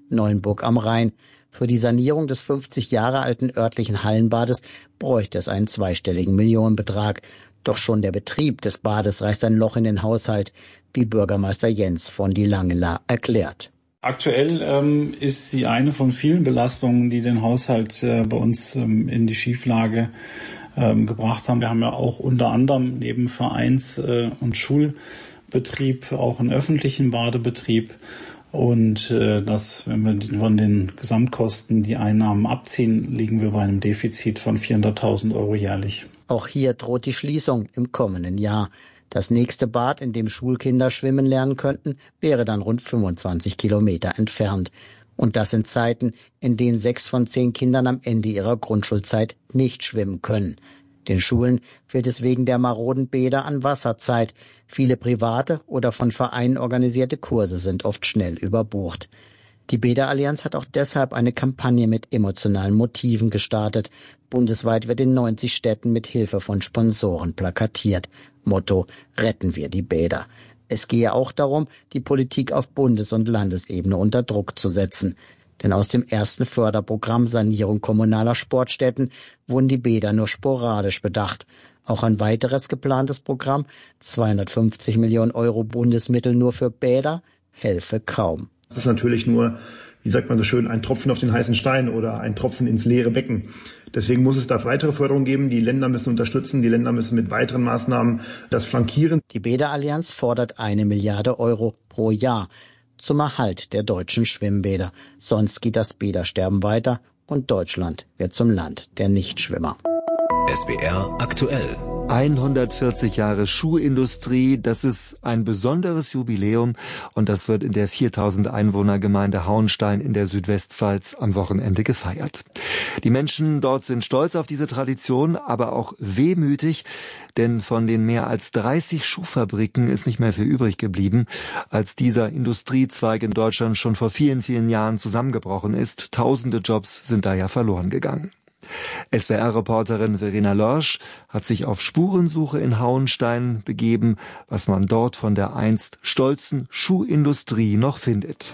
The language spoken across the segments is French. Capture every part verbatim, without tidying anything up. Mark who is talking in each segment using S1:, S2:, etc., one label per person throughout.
S1: Neuenburg am Rhein. Für die Sanierung des fünfzig Jahre alten örtlichen Hallenbades bräuchte es einen zweistelligen Millionenbetrag. Doch schon der Betrieb des Bades reißt ein Loch in den Haushalt, wie Bürgermeister Jens von die Langela erklärt.
S2: Aktuell ähm, ist sie eine von vielen Belastungen, die den Haushalt äh, bei uns ähm, in die Schieflage ähm, gebracht haben. Wir haben ja auch unter anderem neben Vereins- äh, und Schulbetrieb auch einen öffentlichen Badebetrieb. Und äh, das, wenn wir von den Gesamtkosten die Einnahmen abziehen, liegen wir bei einem Defizit von vierhunderttausend Euro jährlich.
S1: Auch hier droht die Schließung im kommenden Jahr. Das nächste Bad, in dem Schulkinder schwimmen lernen könnten, wäre dann rund fünfundzwanzig Kilometer entfernt. Und das in Zeiten, in denen sechs von zehn Kindern am Ende ihrer Grundschulzeit nicht schwimmen können. Den Schulen fehlt es wegen der maroden Bäder an Wasserzeit. Viele private oder von Vereinen organisierte Kurse sind oft schnell überbucht. Die Bäderallianz hat auch deshalb eine Kampagne mit emotionalen Motiven gestartet. Bundesweit wird in neunzig Städten mit Hilfe von Sponsoren plakatiert. Motto: Retten wir die Bäder. Es gehe auch darum, die Politik auf Bundes- und Landesebene unter Druck zu setzen. Denn aus dem ersten Förderprogramm Sanierung kommunaler Sportstätten wurden die Bäder nur sporadisch bedacht. Auch ein weiteres geplantes Programm, zweihundertfünfzig Millionen Euro Bundesmittel nur für Bäder, helfe kaum.
S3: Das ist natürlich nur, wie sagt man so schön, ein Tropfen auf den heißen Stein oder ein Tropfen ins leere Becken. Deswegen muss es da weitere Förderung geben. Die Länder müssen unterstützen. Die Länder müssen mit weiteren Maßnahmen das flankieren.
S1: Die Bäderallianz fordert eine Milliarde Euro pro Jahr zum Erhalt der deutschen Schwimmbäder. Sonst geht das Bädersterben weiter und Deutschland wird zum Land der Nichtschwimmer.
S4: S W R aktuell.
S5: hundertvierzig Jahre Schuhindustrie, das ist ein besonderes Jubiläum und das wird in der viertausend Einwohner-Gemeinde Hauenstein in der Südwestpfalz am Wochenende gefeiert. Die Menschen dort sind stolz auf diese Tradition, aber auch wehmütig, denn von den mehr als dreißig Schuhfabriken ist nicht mehr viel übrig geblieben, als dieser Industriezweig in Deutschland schon vor vielen, vielen Jahren zusammengebrochen ist. Tausende Jobs sind da ja verloren gegangen. S W R-Reporterin Verena Lörsch hat sich auf Spurensuche in Hauenstein begeben, was man dort von der einst stolzen Schuhindustrie noch findet.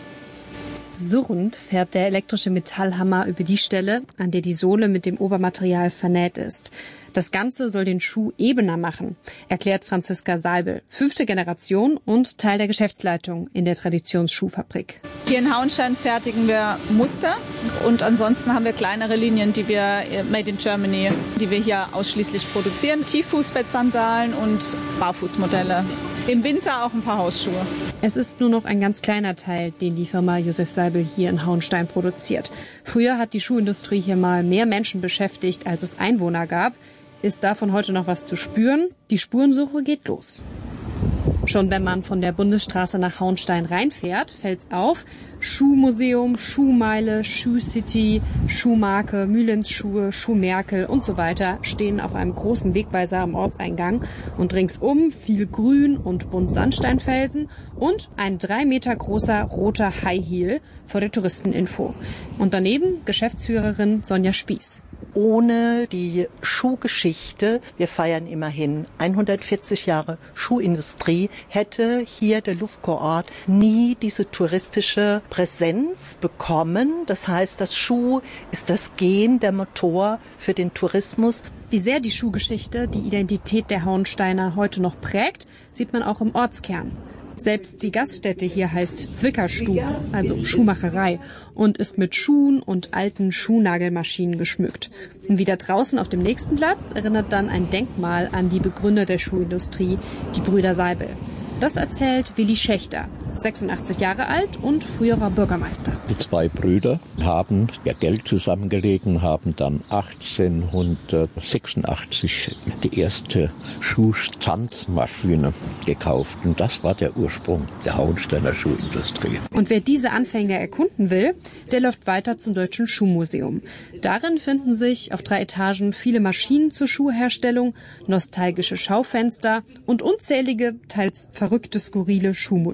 S6: Surrend fährt der elektrische Metallhammer über die Stelle, an der die Sohle mit dem Obermaterial vernäht ist. Das Ganze soll den Schuh ebener machen, erklärt Franziska Seibel, fünfte Generation und Teil der Geschäftsleitung in der Traditionsschuhfabrik.
S7: Hier in Hauenstein fertigen wir Muster und ansonsten haben wir kleinere Linien, die wir Made in Germany, die wir hier ausschließlich produzieren. Tieffußbettsandalen und Barfußmodelle. Im Winter auch ein paar Hausschuhe.
S6: Es ist nur noch ein ganz kleiner Teil, den die Firma Josef Seibel hier in Hauenstein produziert. Früher hat die Schuhindustrie hier mal mehr Menschen beschäftigt, als es Einwohner gab. Ist davon heute noch was zu spüren? Die Spurensuche geht los. Schon wenn man von der Bundesstraße nach Hauenstein reinfährt, fällt's auf: Schuhmuseum, Schuhmeile, Schuhcity, Schuhmarke, Mühlens-Schuhe, Schuhmerkel und so weiter stehen auf einem großen Wegweiser am Ortseingang. Und ringsum viel Grün und bunt Sandsteinfelsen und ein drei Meter großer roter High Heel vor der Touristeninfo. Und daneben Geschäftsführerin Sonja Spieß.
S8: Ohne die Schuhgeschichte, wir feiern immerhin hundertvierzig Jahre Schuhindustrie, hätte hier der Lufkurort nie diese touristische Präsenz bekommen. Das heißt, das Schuh ist das Gen, der Motor für den Tourismus.
S6: Wie sehr die Schuhgeschichte die Identität der Hauensteiner heute noch prägt, sieht man auch im Ortskern. Selbst die Gaststätte hier heißt Zwickerstub, also Schuhmacherei, und ist mit Schuhen und alten Schuhnagelmaschinen geschmückt. Und wieder draußen auf dem nächsten Platz erinnert dann ein Denkmal an die Begründer der Schuhindustrie, die Brüder Seibel. Das erzählt Willi Schächter, sechsundachtzig Jahre alt und früherer Bürgermeister.
S9: Die zwei Brüder haben ihr Geld zusammengelegt, haben dann achtzehnhundertsechsundachtzig die erste Schuhstandsmaschine gekauft. Und das war der Ursprung der Hauensteiner Schuhindustrie.
S6: Und wer diese Anfänge erkunden will, der läuft weiter zum Deutschen Schuhmuseum. Darin finden sich auf drei Etagen viele Maschinen zur Schuhherstellung, nostalgische Schaufenster und unzählige, teils verrückte, skurrile Schuhmodelle.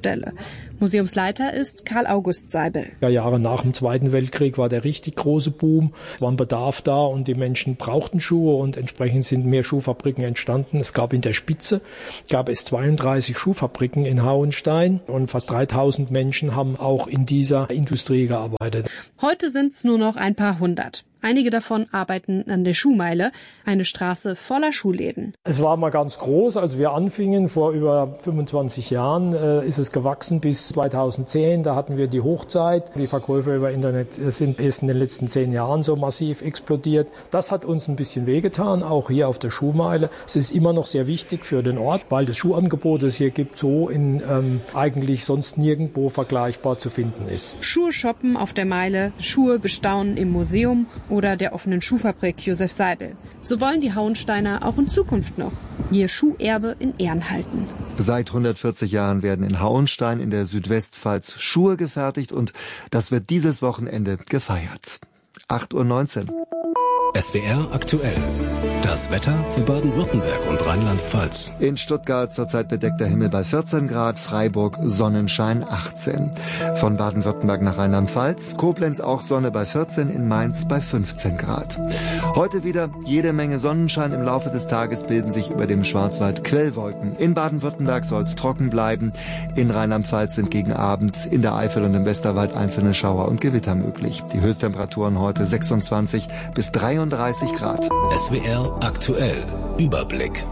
S6: Museumsleiter ist Karl August Seibel.
S10: Ja, Jahre nach dem Zweiten Weltkrieg war der richtig große Boom, war ein Bedarf da und die Menschen brauchten Schuhe und entsprechend sind mehr Schuhfabriken entstanden. Es gab in der Spitze, gab es zweiunddreißig Schuhfabriken in Hauenstein und fast dreitausend Menschen haben auch in dieser Industrie gearbeitet.
S6: Heute sind es nur noch ein paar hundert. Einige davon arbeiten an der Schuhmeile, eine Straße voller Schuhläden.
S10: Es war mal ganz groß, als wir anfingen, vor über fünfundzwanzig Jahren äh, ist es gewachsen bis zweitausendzehn. Da hatten wir die Hochzeit. Die Verkäufe über Internet sind erst in den letzten zehn Jahren so massiv explodiert. Das hat uns ein bisschen wehgetan, auch hier auf der Schuhmeile. Es ist immer noch sehr wichtig für den Ort, weil das Schuhangebot, das es hier gibt, so in ähm, eigentlich sonst nirgendwo vergleichbar zu finden ist.
S6: Schuhe shoppen auf der Meile, Schuhe bestaunen im Museum oder der offenen Schuhfabrik Josef Seibel. So wollen die Hauensteiner auch in Zukunft noch ihr Schuherbe in Ehren halten.
S5: Seit hundertvierzig Jahren werden in Hauenstein in der Südwestpfalz Schuhe gefertigt und das wird dieses Wochenende gefeiert. acht Uhr neunzehn.
S4: S W R aktuell. Das Wetter für Baden-Württemberg und Rheinland-Pfalz.
S5: In Stuttgart zurzeit bedeckter Himmel bei vierzehn Grad, Freiburg Sonnenschein achtzehn. Von Baden-Württemberg nach Rheinland-Pfalz, Koblenz auch Sonne bei vierzehn, in Mainz bei fünfzehn Grad. Heute wieder jede Menge Sonnenschein. Im Laufe des Tages bilden sich über dem Schwarzwald Quellwolken. In Baden-Württemberg soll es trocken bleiben. In Rheinland-Pfalz sind gegen Abend in der Eifel und im Westerwald einzelne Schauer und Gewitter möglich. Die Höchsttemperaturen heute sechsundzwanzig bis dreiunddreißig Grad.
S4: S W R aktuell. Überblick.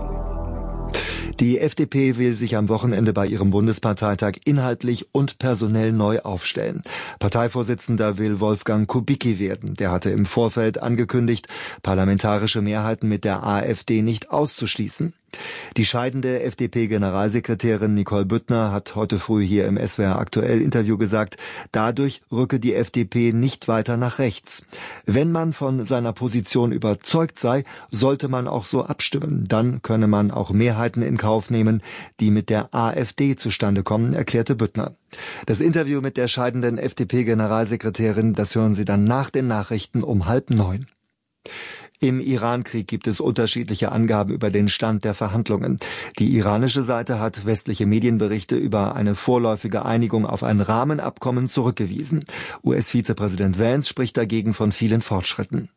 S5: Die F D P will sich am Wochenende bei ihrem Bundesparteitag inhaltlich und personell neu aufstellen. Parteivorsitzender will Wolfgang Kubicki werden. Der hatte im Vorfeld angekündigt, parlamentarische Mehrheiten mit der AfD nicht auszuschließen. Die scheidende F D P-Generalsekretärin Nicole Büttner hat heute früh hier im S W R aktuell Interview gesagt, dadurch rücke die F D P nicht weiter nach rechts. Wenn man von seiner Position überzeugt sei, sollte man auch so abstimmen. Dann könne man auch Mehrheiten in Kauf nehmen, die mit der AfD zustande kommen, erklärte Büttner. Das Interview mit der scheidenden F D P-Generalsekretärin, das hören Sie dann nach den Nachrichten um halb neun. Im Iran-Krieg gibt es unterschiedliche Angaben über den Stand der Verhandlungen. Die iranische Seite hat westliche Medienberichte über eine vorläufige Einigung auf ein Rahmenabkommen zurückgewiesen. U S-Vizepräsident Vance spricht dagegen von vielen Fortschritten.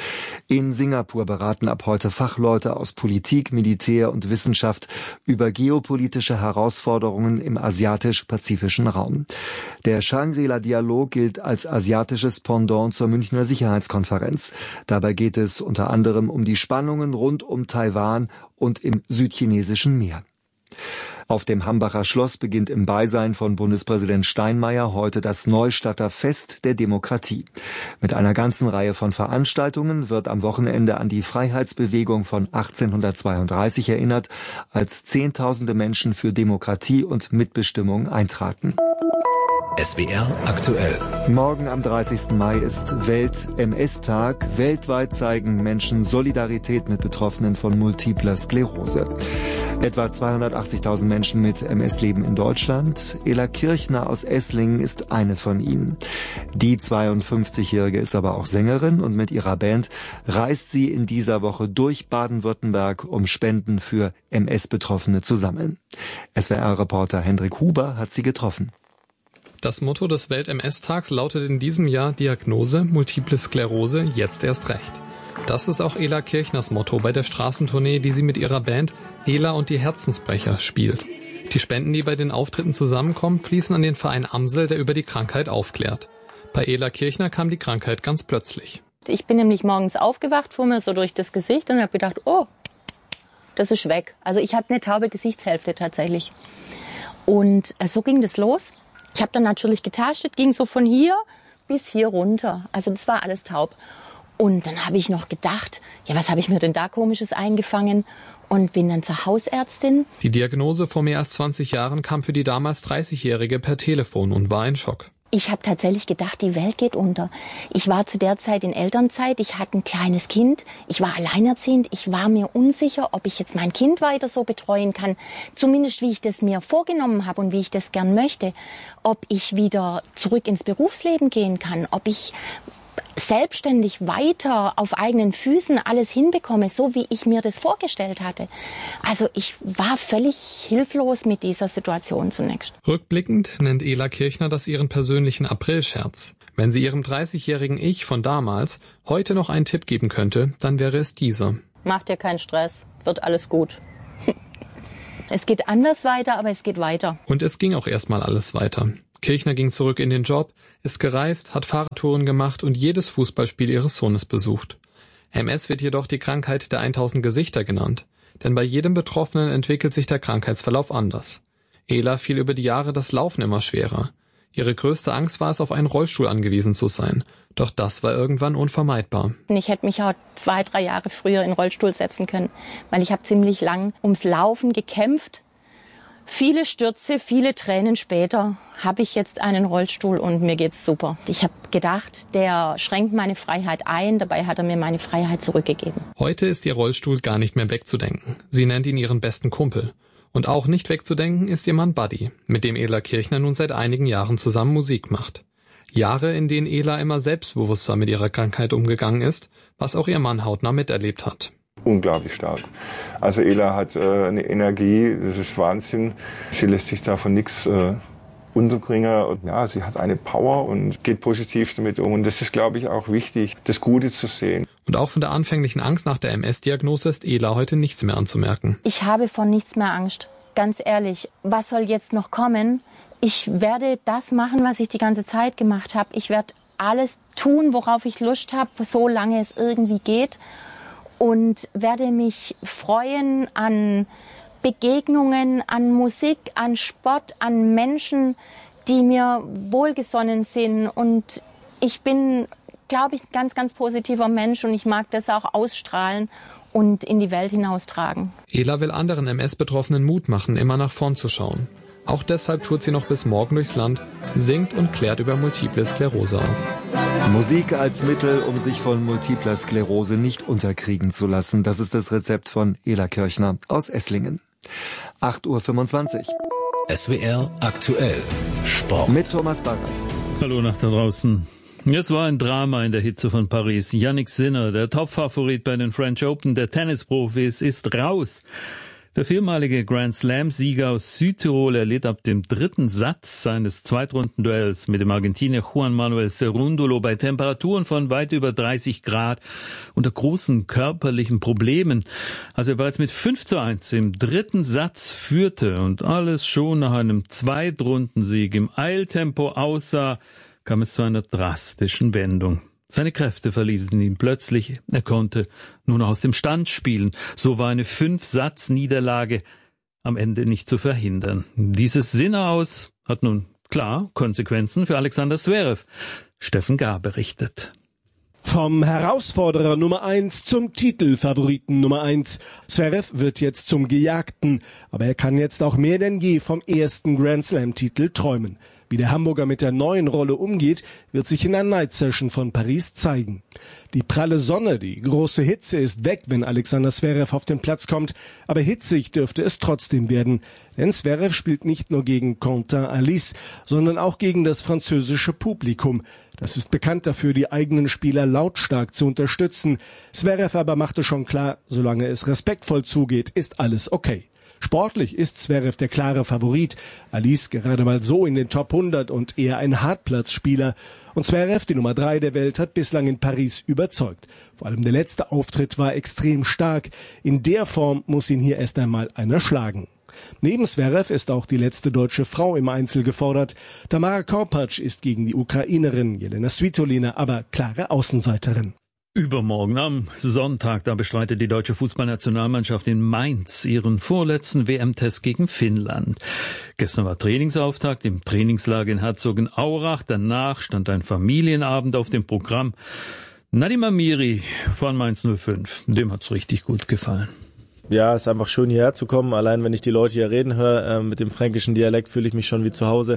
S5: In Singapur beraten ab heute Fachleute aus Politik, Militär und Wissenschaft über geopolitische Herausforderungen im asiatisch-pazifischen Raum. Der Shangri-La-Dialog gilt als asiatisches Pendant zur Münchner Sicherheitskonferenz. Dabei geht es unter anderem um die Spannungen rund um Taiwan und im südchinesischen Meer. Auf dem Hambacher Schloss beginnt im Beisein von Bundespräsident Steinmeier heute das Neustadter Fest der Demokratie. Mit einer ganzen Reihe von Veranstaltungen wird am Wochenende an die Freiheitsbewegung von achtzehnhundertzweiunddreißig erinnert, als Zehntausende Menschen für Demokratie und Mitbestimmung eintraten.
S4: S W R aktuell.
S5: Morgen am dreißigsten Mai ist Welt-M S-Tag. Weltweit zeigen Menschen Solidarität mit Betroffenen von multipler Sklerose. Etwa zweihundertachtzigtausend Menschen mit M S leben in Deutschland. Ela Kirchner aus Esslingen ist eine von ihnen. Die zweiundfünfzigjährige ist aber auch Sängerin und mit ihrer Band reist sie in dieser Woche durch Baden-Württemberg, um Spenden für M S-Betroffene zu sammeln. S W R-Reporter Hendrik Huber hat sie getroffen.
S11: Das Motto des Welt-M S-Tags lautet in diesem Jahr Diagnose Multiple Sklerose jetzt erst recht. Das ist auch Ela Kirchners Motto bei der Straßentournee, die sie mit ihrer Band Ela und die Herzensbrecher spielt. Die Spenden, die bei den Auftritten zusammenkommen, fließen an den Verein Amsel, der über die Krankheit aufklärt. Bei Ela Kirchner kam die Krankheit ganz plötzlich.
S12: Ich bin nämlich morgens aufgewacht, fuhr mir so durch das Gesicht und habe gedacht, oh, das ist weg. Also ich hatte eine taube Gesichtshälfte tatsächlich. Und so ging das los. Ich habe dann natürlich getastet, ging so von hier bis hier runter. Also das war alles taub. Und dann habe ich noch gedacht, ja, was habe ich mir denn da Komisches eingefangen? Und bin dann zur Hausärztin.
S11: Die Diagnose vor mehr als zwanzig Jahren kam für die damals dreißigjährige per Telefon und war ein Schock.
S12: Ich habe tatsächlich gedacht, die Welt geht unter. Ich war zu der Zeit in Elternzeit, ich hatte ein kleines Kind, ich war alleinerziehend, ich war mir unsicher, ob ich jetzt mein Kind weiter so betreuen kann, zumindest wie ich das mir vorgenommen habe und wie ich das gern möchte, ob ich wieder zurück ins Berufsleben gehen kann, ob ich selbstständig weiter auf eigenen Füßen alles hinbekomme, so wie ich mir das vorgestellt hatte. Also ich war völlig hilflos mit dieser Situation zunächst.
S11: Rückblickend nennt Ela Kirchner das ihren persönlichen Aprilscherz. Wenn sie ihrem dreißigjährigen Ich von damals heute noch einen Tipp geben könnte, dann wäre es dieser.
S12: Mach dir keinen Stress, wird alles gut. Es geht anders weiter, aber es geht weiter.
S11: Und es ging auch erstmal alles weiter. Kirchner ging zurück in den Job, ist gereist, hat Fahrradtouren gemacht und jedes Fußballspiel ihres Sohnes besucht. M S wird jedoch die Krankheit der tausend Gesichter genannt, denn bei jedem Betroffenen entwickelt sich der Krankheitsverlauf anders. Ela fiel über die Jahre das Laufen immer schwerer. Ihre größte Angst war es, auf einen Rollstuhl angewiesen zu sein. Doch das war irgendwann unvermeidbar.
S12: Ich hätte mich auch zwei, drei Jahre früher in den Rollstuhl setzen können, weil ich habe ziemlich lang ums Laufen gekämpft. Viele Stürze, viele Tränen später habe ich jetzt einen Rollstuhl und mir geht's super. Ich habe gedacht, der schränkt meine Freiheit ein, dabei hat er mir meine Freiheit zurückgegeben.
S11: Heute ist ihr Rollstuhl gar nicht mehr wegzudenken. Sie nennt ihn ihren besten Kumpel. Und auch nicht wegzudenken ist ihr Mann Buddy, mit dem Ela Kirchner nun seit einigen Jahren zusammen Musik macht. Jahre, in denen Ela immer selbstbewusster mit ihrer Krankheit umgegangen ist, was auch ihr Mann hautnah miterlebt hat.
S13: Unglaublich stark. Also Ela hat äh, eine Energie, das ist Wahnsinn. Sie lässt sich da von nichts äh, unterbringen. Und ja, sie hat eine Power und geht positiv damit um. Und das ist, glaube ich, auch wichtig, das Gute zu sehen.
S11: Und auch von der anfänglichen Angst nach der M S-Diagnose ist Ela heute nichts mehr anzumerken.
S12: Ich habe vor nichts mehr Angst. Ganz ehrlich, was soll jetzt noch kommen? Ich werde das machen, was ich die ganze Zeit gemacht habe. Ich werde alles tun, worauf ich Lust habe, solange es irgendwie geht. Und werde mich freuen an Begegnungen, an Musik, an Sport, an Menschen, die mir wohlgesonnen sind. Und ich bin, glaube ich, ein ganz, ganz positiver Mensch und ich mag das auch ausstrahlen und in die Welt hinaustragen.
S11: Ela will anderen M S-Betroffenen Mut machen, immer nach vorn zu schauen. Auch deshalb tourt sie noch bis morgen durchs Land, singt und klärt über Multiple Sklerose auf.
S5: Musik als Mittel, um sich von multipler Sklerose nicht unterkriegen zu lassen. Das ist das Rezept von Ela Kirchner aus Esslingen. acht Uhr fünfundzwanzig.
S4: S W R aktuell. Sport.
S5: Mit Thomas Barras.
S14: Hallo nach da draußen. Es war ein Drama in der Hitze von Paris. Yannick Sinner, der Topfavorit bei den French Open der Tennisprofis, ist raus. Der viermalige Grand Slam-Sieger aus Südtirol erlitt ab dem dritten Satz seines Zweitrundenduells mit dem Argentinier Juan Manuel Cerúndolo bei Temperaturen von weit über dreißig Grad unter großen körperlichen Problemen. Als er bereits mit fünf zu eins im dritten Satz führte und alles schon nach einem Zweitrundensieg im Eiltempo aussah, kam es zu einer drastischen Wendung. Seine Kräfte verließen ihn plötzlich. Er konnte nur noch aus dem Stand spielen. So war eine Fünf-Satz-Niederlage am Ende nicht zu verhindern. Dieses Sinner-Aus hat nun klar Konsequenzen für Alexander Zverev. Steffen Gahr berichtet.
S15: Vom Herausforderer Nummer eins zum Titelfavoriten Nummer eins. Zverev wird jetzt zum Gejagten, aber er kann jetzt auch mehr denn je vom ersten Grand Slam-Titel träumen. Wie der Hamburger mit der neuen Rolle umgeht, wird sich in der Night Session von Paris zeigen. Die pralle Sonne, die große Hitze ist weg, wenn Alexander Zverev auf den Platz kommt, aber hitzig dürfte es trotzdem werden. Denn Zverev spielt nicht nur gegen Quentin Alice, sondern auch gegen das französische Publikum. Das ist bekannt dafür, die eigenen Spieler lautstark zu unterstützen. Zverev aber machte schon klar, solange es respektvoll zugeht, ist alles okay. Sportlich ist Zverev der klare Favorit. Alice gerade mal so in den Top hundert und eher ein Hartplatzspieler. Und Zverev, die Nummer drei der Welt, hat bislang in Paris überzeugt. Vor allem der letzte Auftritt war extrem stark. In der Form muss ihn hier erst einmal einer schlagen. Neben Zverev ist auch die letzte deutsche Frau im Einzel gefordert. Tamara Korpatsch ist gegen die Ukrainerin Jelena Svitolina aber klare Außenseiterin.
S14: Übermorgen am Sonntag, da bestreitet die deutsche Fußballnationalmannschaft in Mainz ihren vorletzten W M-Test gegen Finnland. Gestern war Trainingsauftakt im Trainingslager in Herzogenaurach. Danach stand ein Familienabend auf dem Programm. Nadim Amiri von Mainz null fünf, dem hat's richtig gut gefallen.
S16: Ja, es ist einfach schön hierher zu kommen. Allein wenn ich die Leute hier reden höre, äh, mit dem fränkischen Dialekt fühle ich mich schon wie zu Hause.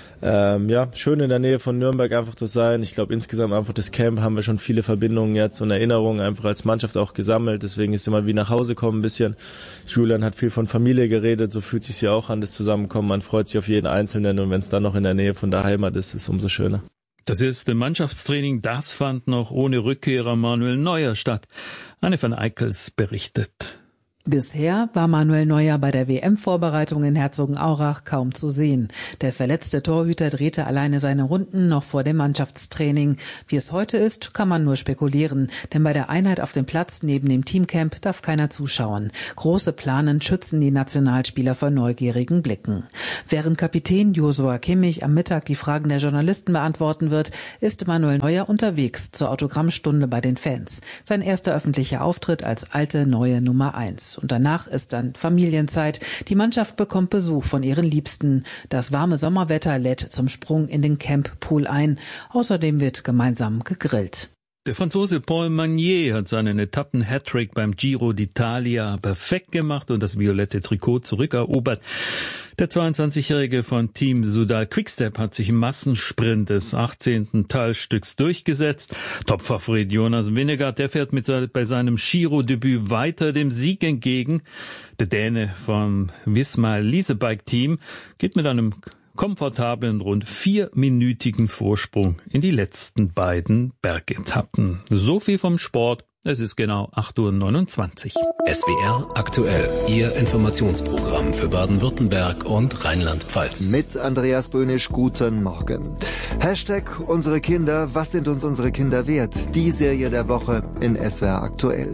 S16: Ähm, ja, schön in der Nähe von Nürnberg einfach zu sein. Ich glaube insgesamt einfach das Camp haben wir schon viele Verbindungen jetzt und Erinnerungen einfach als Mannschaft auch gesammelt. Deswegen ist immer wie nach Hause kommen ein bisschen. Julian hat viel von Familie geredet, so fühlt sich ja auch an, das Zusammenkommen. Man freut sich auf jeden Einzelnen und wenn es dann noch in der Nähe von der Heimat ist, ist es umso schöner.
S14: Das erste Mannschaftstraining, das fand noch ohne Rückkehrer Manuel Neuer statt. Anne van Eickels berichtet.
S17: Bisher war Manuel Neuer bei der W M-Vorbereitung in Herzogenaurach kaum zu sehen. Der verletzte Torhüter drehte alleine seine Runden noch vor dem Mannschaftstraining. Wie es heute ist, kann man nur spekulieren, denn bei der Einheit auf dem Platz neben dem Teamcamp darf keiner zuschauen. Große Planen schützen die Nationalspieler vor neugierigen Blicken. Während Kapitän Joshua Kimmich am Mittag die Fragen der Journalisten beantworten wird, ist Manuel Neuer unterwegs zur Autogrammstunde bei den Fans. Sein erster öffentlicher Auftritt als alte, neue Nummer eins. Und danach ist dann Familienzeit. Die Mannschaft bekommt Besuch von ihren Liebsten. Das warme Sommerwetter lädt zum Sprung in den Camp-Pool ein. Außerdem wird gemeinsam gegrillt.
S14: Der Franzose Paul Magnier hat seinen Etappen-Hattrick beim Giro d'Italia perfekt gemacht und das violette Trikot zurückerobert. Der zweiundzwanzigjährige von Team Soudal Quickstep hat sich im Massensprint des achtzehnten Teilstücks durchgesetzt. Topfavorit Jonas Vingegaard, der fährt mit se- bei seinem Giro-Debüt weiter dem Sieg entgegen. Der Däne vom Visma Leasebike-Team geht mit einem komfortablen rund vierminütigen Vorsprung in die letzten beiden Bergetappen. So viel vom Sport. Es ist genau acht Uhr neunundzwanzig.
S4: S W R aktuell, Ihr Informationsprogramm für Baden-Württemberg und Rheinland-Pfalz.
S5: Mit Andreas Böhnisch, guten Morgen. Hashtag unsere Kinder, was sind uns unsere Kinder wert? Die Serie der Woche in S W R aktuell.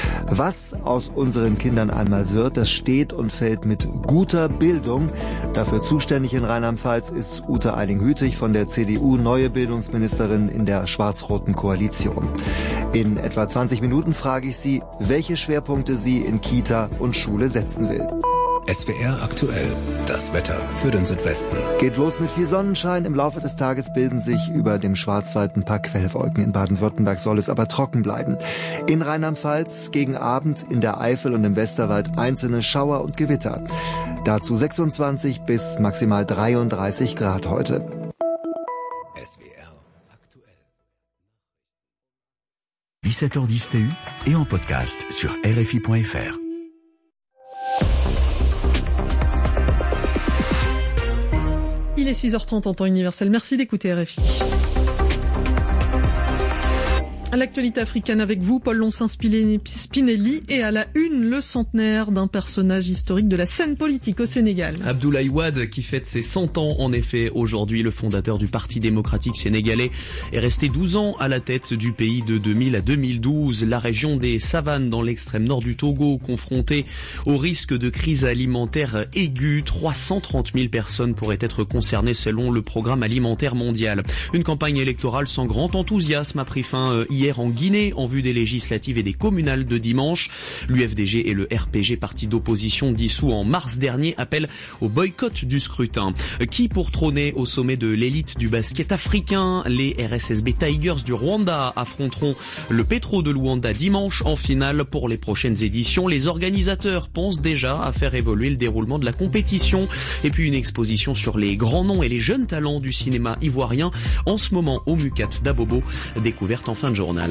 S5: Was aus unseren Kindern einmal wird, das steht und fällt mit guter Bildung. Dafür zuständig in Rheinland-Pfalz ist Ute Eiling-Hütig von der C D U, neue Bildungsministerin in der schwarz-roten Koalition. In etwa zwanzig Minuten frage ich Sie, welche Schwerpunkte sie in Kita und Schule setzen will.
S4: S W R aktuell, das Wetter für den Südwesten.
S5: Geht los mit viel Sonnenschein. Im Laufe des Tages bilden sich über dem Schwarzwald ein paar Quellwolken. In Baden-Württemberg soll es aber trocken bleiben. In Rheinland-Pfalz gegen Abend in der Eifel und im Westerwald einzelne Schauer und Gewitter. Dazu sechsundzwanzig bis maximal dreiunddreißig Grad heute.
S4: S W R aktuell.
S18: dix-sept heures dix T U et en podcast sur R F I point F R.
S19: Il est six heures trente en temps universel. Merci d'écouter R F I. L'actualité africaine avec vous, Paul Loncin-Spinelli, et à la une, le centenaire d'un personnage historique de la scène politique au Sénégal.
S20: Abdoulaye Wade, qui fête ses cent ans, en effet. Aujourd'hui, le fondateur du Parti démocratique sénégalais est resté douze ans à la tête du pays de deux mille à deux mille douze. La région des Savanes, dans l'extrême nord du Togo, confrontée au risque de crise alimentaire aiguë. trois cent trente mille personnes pourraient être concernées selon le programme alimentaire mondial. Une campagne électorale sans grand enthousiasme a pris fin euh, hier en Guinée en vue des législatives et des communales de dimanche. L'U F D G et le R P G, parti d'opposition dissous en mars dernier, appellent au boycott du scrutin. Qui pour trôner au sommet de l'élite du basket africain? Les R S S B Tigers du Rwanda affronteront le Petro de Luanda dimanche en finale pour les prochaines éditions. Les organisateurs pensent déjà à faire évoluer le déroulement de la compétition. Et puis une exposition sur les grands noms et les jeunes talents du cinéma ivoirien en ce moment au Mucat d'Abobo, découverte en fin de journal.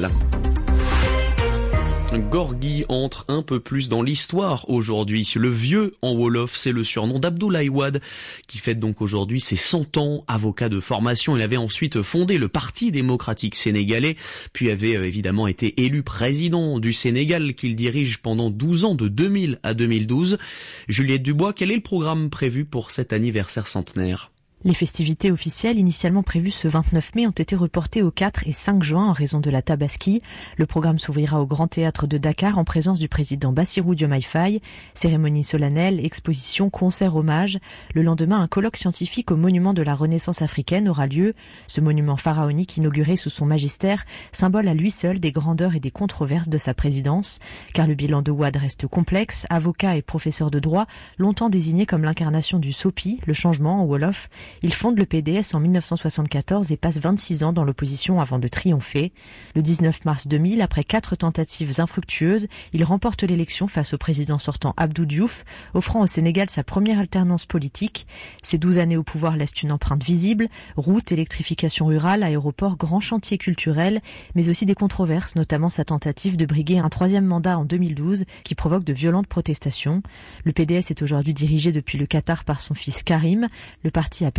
S20: Gorgui entre un peu plus dans l'histoire aujourd'hui. Le vieux en Wolof, c'est le surnom d'Abdoulaye Wade, qui fête donc aujourd'hui ses cent ans. Avocat de formation, il avait ensuite fondé le Parti démocratique sénégalais, puis avait évidemment été élu président du Sénégal, qu'il dirige pendant douze ans, de deux mille à deux mille douze. Juliette Dubois, quel est le programme prévu pour cet anniversaire centenaire ?
S21: Les festivités officielles initialement prévues ce vingt-neuf mai ont été reportées au quatre et cinq juin en raison de la Tabaski. Le programme s'ouvrira au Grand Théâtre de Dakar en présence du président Bassirou Diomaye Faye. Cérémonie solennelle, exposition, concert, hommage. Le lendemain, un colloque scientifique au monument de la Renaissance africaine aura lieu. Ce monument pharaonique inauguré sous son magistère, symbole à lui seul des grandeurs et des controverses de sa présidence. Car le bilan de Wade reste complexe. Avocat et professeur de droit, longtemps désigné comme l'incarnation du SOPI, le changement en Wolof. Il fonde le P D S en mille neuf cent soixante-quatorze et passe vingt-six ans dans l'opposition avant de triompher. Le dix-neuf mars deux mille, après quatre tentatives infructueuses, il remporte l'élection face au président sortant Abdou Diouf, offrant au Sénégal sa première alternance politique. Ces douze années au pouvoir laissent une empreinte visible. Routes, électrification rurale, aéroports, grands chantiers culturels, mais aussi des controverses, notamment sa tentative de briguer un troisième mandat en deux mille douze qui provoque de violentes protestations. Le P D S est aujourd'hui dirigé depuis le Qatar par son fils Karim. Le parti a perdu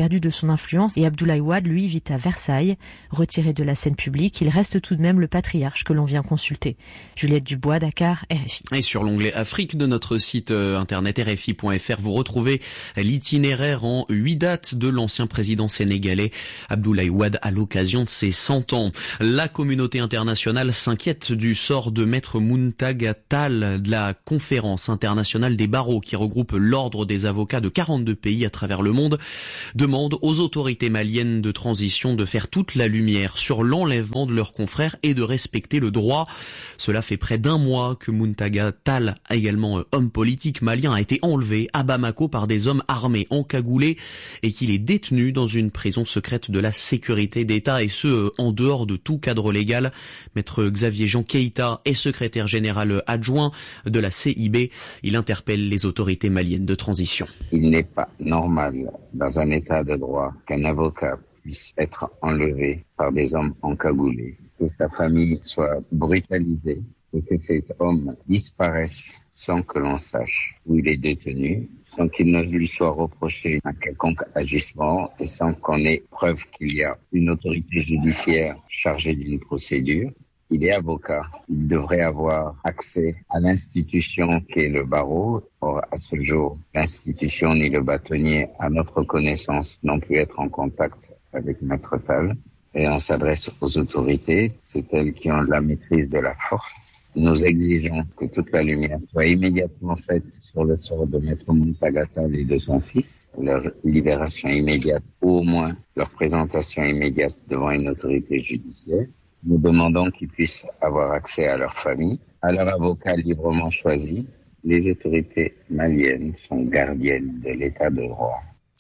S21: perdu de son influence et Abdoulaye Wade, lui, vit à Versailles. Retiré de la scène publique, il reste tout de même le patriarche que l'on vient consulter. Juliette Dubois, Dakar, R F I.
S20: Et sur l'onglet Afrique de notre site internet R F I point F R, vous retrouvez l'itinéraire en huit dates de l'ancien président sénégalais Abdoulaye Wade à l'occasion de ses cent ans. La communauté internationale s'inquiète du sort de Maître Muntaga Tall de la conférence internationale des barreaux qui regroupe l'ordre des avocats de quarante-deux pays à travers le monde, demande aux autorités maliennes de transition de faire toute la lumière sur l'enlèvement de leurs confrères et de respecter le droit. Cela fait près d'un mois que Muntaga Tall, également homme politique malien, a été enlevé à Bamako par des hommes armés encagoulés et qu'il est détenu dans une prison secrète de la sécurité d'État, et ce, en dehors de tout cadre légal. Maître Xavier Jean Keïta est secrétaire général adjoint de la C I B. Il interpelle les autorités maliennes de transition.
S2: Il n'est pas normal dans un état de droit qu'un avocat puisse être enlevé par des hommes encagoulés, que sa famille soit brutalisée et que cet homme disparaisse sans que l'on sache où il est détenu, sans qu'il ne lui soit reproché un quelconque agissement et sans qu'on ait preuve qu'il y a une autorité judiciaire chargée d'une procédure. Il est avocat, il devrait avoir accès à l'institution qu'est le barreau. Or, à ce jour, l'institution ni le bâtonnier, à notre connaissance, n'ont pu être en contact avec Maître Tall. Et on s'adresse aux autorités, c'est elles qui ont la maîtrise de la force. Nous exigeons que toute la lumière soit immédiatement faite sur le sort de Maître Muntaga Tall et de son fils, leur libération immédiate ou au moins leur présentation immédiate devant une autorité judiciaire. Nous demandons qu'ils puissent avoir accès à leur famille, à leur avocat librement choisi. Les autorités maliennes sont gardiennes de l'état de droit.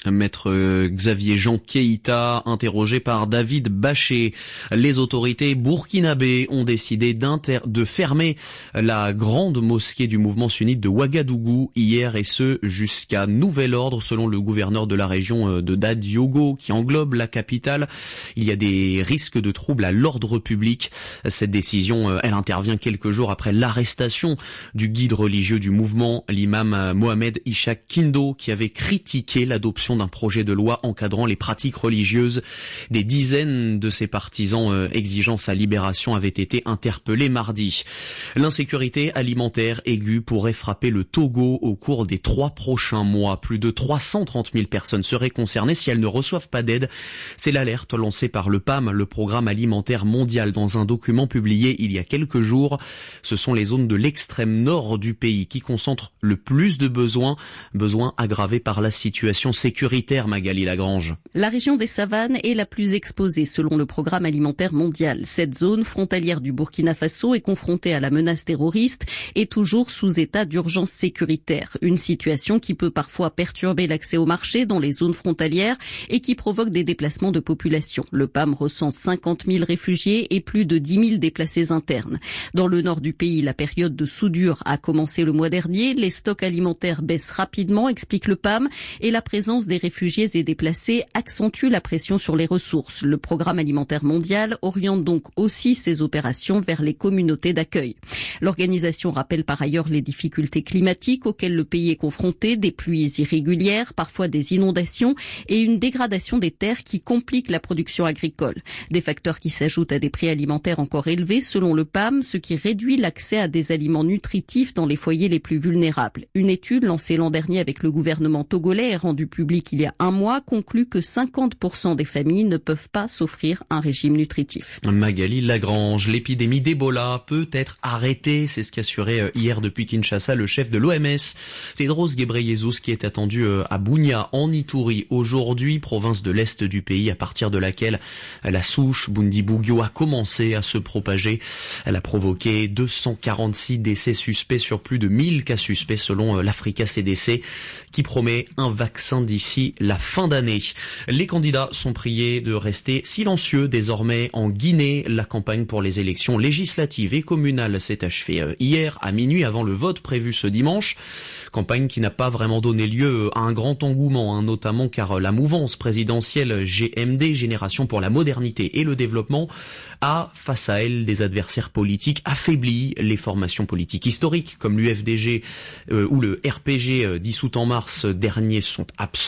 S20: Maître Xavier Jean Keïta, interrogé par David Baché. Les autorités burkinabées ont décidé de fermer la grande mosquée du mouvement sunnite de Ouagadougou hier, et ce jusqu'à nouvel ordre, selon le gouverneur de la région de Dadiogo qui englobe la capitale. Il y a des risques de troubles à l'ordre public. Cette décision, elle intervient quelques jours après l'arrestation du guide religieux du mouvement, l'imam Mohamed Ishaq Kindo, qui avait critiqué l'adoption d'un projet de loi encadrant les pratiques religieuses. Des dizaines de ses partisans euh, exigeant sa libération avaient été interpellés mardi. L'insécurité alimentaire aiguë pourrait frapper le Togo au cours des trois prochains mois. Plus de trois cent trente mille personnes seraient concernées si elles ne reçoivent pas d'aide. C'est l'alerte lancée par le P A M, le Programme alimentaire mondial, dans un document publié il y a quelques jours. Ce sont les zones de l'extrême nord du pays qui concentrent le plus de besoins, besoins aggravés par la situation sécuritaire. Magali Lagrange.
S22: La région des savanes est la plus exposée selon le Programme alimentaire mondial. Cette zone frontalière du Burkina Faso est confrontée à la menace terroriste et toujours sous état d'urgence sécuritaire. Une situation qui peut parfois perturber l'accès au marché dans les zones frontalières et qui provoque des déplacements de population. Le P A M recense cinquante mille réfugiés et plus de dix mille déplacés internes. Dans le nord du pays, la période de soudure a commencé le mois dernier. Les stocks alimentaires baissent rapidement, explique le P A M, et la présence des réfugiés et déplacés accentue la pression sur les ressources. Le Programme alimentaire mondial oriente donc aussi ses opérations vers les communautés d'accueil. L'organisation rappelle par ailleurs les difficultés climatiques auxquelles le pays est confronté, des pluies irrégulières, parfois des inondations et une dégradation des terres qui compliquent la production agricole. Des facteurs qui s'ajoutent à des prix alimentaires encore élevés selon le P A M, ce qui réduit l'accès à des aliments nutritifs dans les foyers les plus vulnérables. Une étude lancée l'an dernier avec le gouvernement togolais et rendue publique il y a un mois conclut que cinquante pour cent des familles ne peuvent pas s'offrir un régime nutritif.
S20: Magali Lagrange, l'épidémie d'Ebola peut être arrêtée, c'est ce qu'assurait hier depuis Kinshasa le chef de l'O M S, Tedros Ghebreyesus, qui est attendu à Bunia en Ituri aujourd'hui, province de l'est du pays à partir de laquelle la souche Bundibugyo a commencé à se propager. Elle a provoqué deux cent quarante-six décès suspects sur plus de mille cas suspects selon l'Africa C D C, qui promet un vaccin d'ici la fin d'année. Les candidats sont priés de rester silencieux désormais en Guinée. La campagne pour les élections législatives et communales s'est achevée hier à minuit avant le vote prévu ce dimanche. Campagne qui n'a pas vraiment donné lieu à un grand engouement, hein, notamment car la mouvance présidentielle G M D, Génération pour la modernité et le développement, a face à elle des adversaires politiques affaiblis. Les formations politiques historiques comme l'U F D G euh, ou le R P G euh, dissout en mars dernier sont absents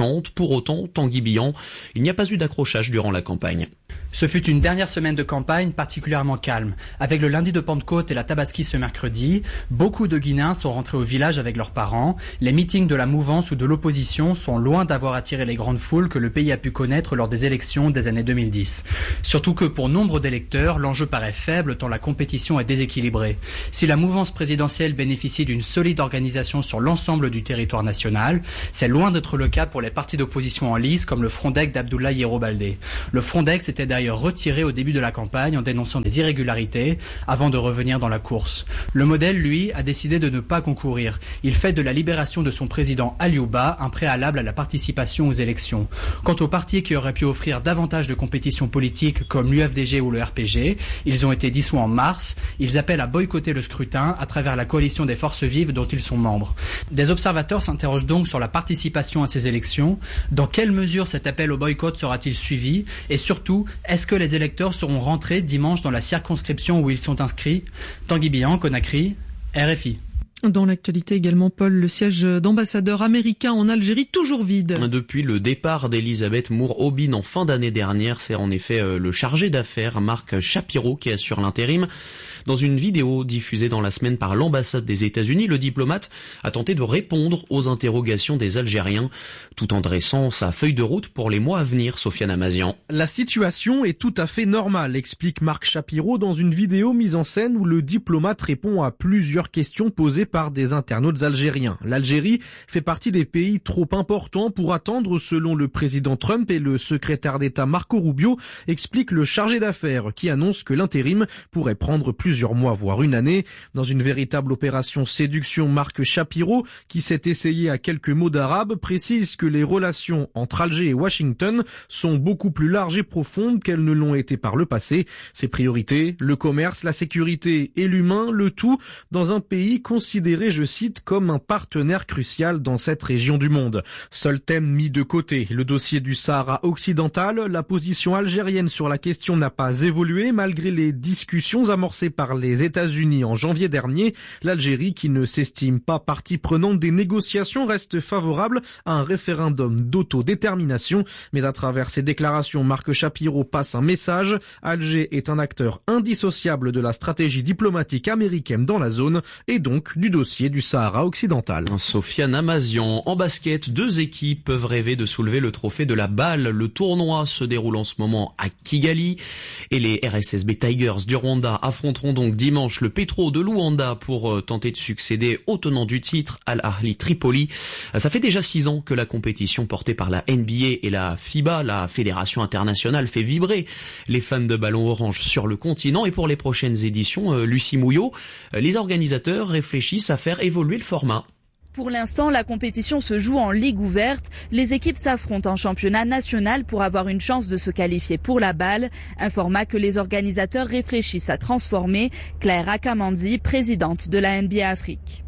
S20: puissante. Pour autant, Tanguy Bihan, il n'y a pas eu d'accrochage durant la campagne.
S1: Ce fut une dernière semaine de campagne particulièrement calme. Avec le lundi de Pentecôte et la Tabaski ce mercredi, beaucoup de Guinéens sont rentrés au village avec leurs parents. Les meetings de la mouvance ou de l'opposition sont loin d'avoir attiré les grandes foules que le pays a pu connaître lors des élections des années deux mille dix. Surtout que pour nombre d'électeurs, l'enjeu paraît faible tant la compétition est déséquilibrée. Si la mouvance présidentielle bénéficie d'une solide organisation sur l'ensemble du territoire national, c'est loin d'être le cas pour les partis d'opposition en lice comme le Frondec d'Abdoulaye Yero Baldé. Le Frondec s'était d'ailleurs retiré au début de la campagne en dénonçant des irrégularités avant de revenir dans la course. Le modèle, lui, a décidé de ne pas concourir. Il fait de la libération de son président Aliouba un préalable à la participation aux élections. Quant aux partis qui auraient pu offrir davantage de compétition politique comme l'U F D G ou le R P G, ils ont été dissous en mars. Ils appellent à boycotter le scrutin à travers la coalition des forces vives dont ils sont membres. Des observateurs s'interrogent donc sur la participation à ces élections. Dans quelle mesure cet appel au boycott sera-t-il suivi? Et surtout, est-ce que les électeurs seront rentrés dimanche dans la circonscription où ils sont inscrits? Tanguy Bihan, Conakry, R F I.
S19: Dans l'actualité également, Paul, le siège d'ambassadeur américain en Algérie toujours vide.
S20: Depuis le départ d'Elisabeth Moore-Aubin en fin d'année dernière, c'est en effet le chargé d'affaires Marc Shapiro qui assure l'intérim. Dans une vidéo diffusée dans la semaine par l'ambassade des États-Unis, le diplomate a tenté de répondre aux interrogations des Algériens, tout en dressant sa feuille de route pour les mois à venir. Sofiane Amazian.
S3: La situation est tout à fait normale, explique Marc Shapiro dans une vidéo mise en scène où le diplomate répond à plusieurs questions posées par des internautes algériens. L'Algérie fait partie des pays trop importants pour attendre, selon le président Trump et le secrétaire d'État Marco Rubio, explique le chargé d'affaires qui annonce que l'intérim pourrait prendre plusieurs plusieurs mois, voire une année. Dans une véritable opération séduction, Marc Shapiro, qui s'est essayé à quelques mots d'arabe, précise que les relations entre Alger et Washington sont beaucoup plus larges et profondes qu'elles ne l'ont été par le passé. Ses priorités, le commerce, la sécurité et l'humain, le tout dans un pays considéré, je cite, comme un partenaire crucial dans cette région du monde. Seul thème mis de côté, le dossier du Sahara occidental. La position algérienne sur la question n'a pas évolué malgré les discussions amorcées par les États-Unis en janvier dernier. L'Algérie, qui ne s'estime pas partie prenante des négociations, reste favorable à un référendum d'autodétermination. Mais à travers ses déclarations, Marc Shapiro passe un message. Alger est un acteur indissociable de la stratégie diplomatique américaine dans la zone et donc du dossier du Sahara occidental.
S20: Sofiane Amazian. En basket, deux équipes peuvent rêver de soulever le trophée de la balle. Le tournoi se déroule en ce moment à Kigali et les R S S B Tigers du Rwanda affronteront donc dimanche le Petro de Luanda pour tenter de succéder au tenant du titre, Al Ahly Tripoli. Ça fait déjà six ans que la compétition portée par la N B A et la FIBA, la Fédération internationale, fait vibrer les fans de ballon orange sur le continent. Et pour les prochaines éditions, Lucie Mouillot, les organisateurs réfléchissent à faire évoluer le format.
S23: Pour l'instant, la compétition se joue en ligue ouverte. Les équipes s'affrontent en championnat national pour avoir une chance de se qualifier pour la balle. Un format que les organisateurs réfléchissent à transformer. Claire Akamanzi, présidente de la N B A Afrique.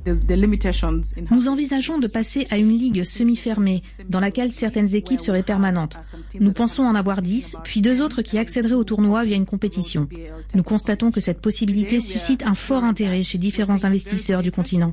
S24: Nous envisageons de passer à une ligue semi-fermée, dans laquelle certaines équipes seraient permanentes. Nous pensons en avoir dix, puis deux autres qui accéderaient au tournoi via une compétition. Nous constatons que cette possibilité suscite un fort intérêt chez différents investisseurs du continent.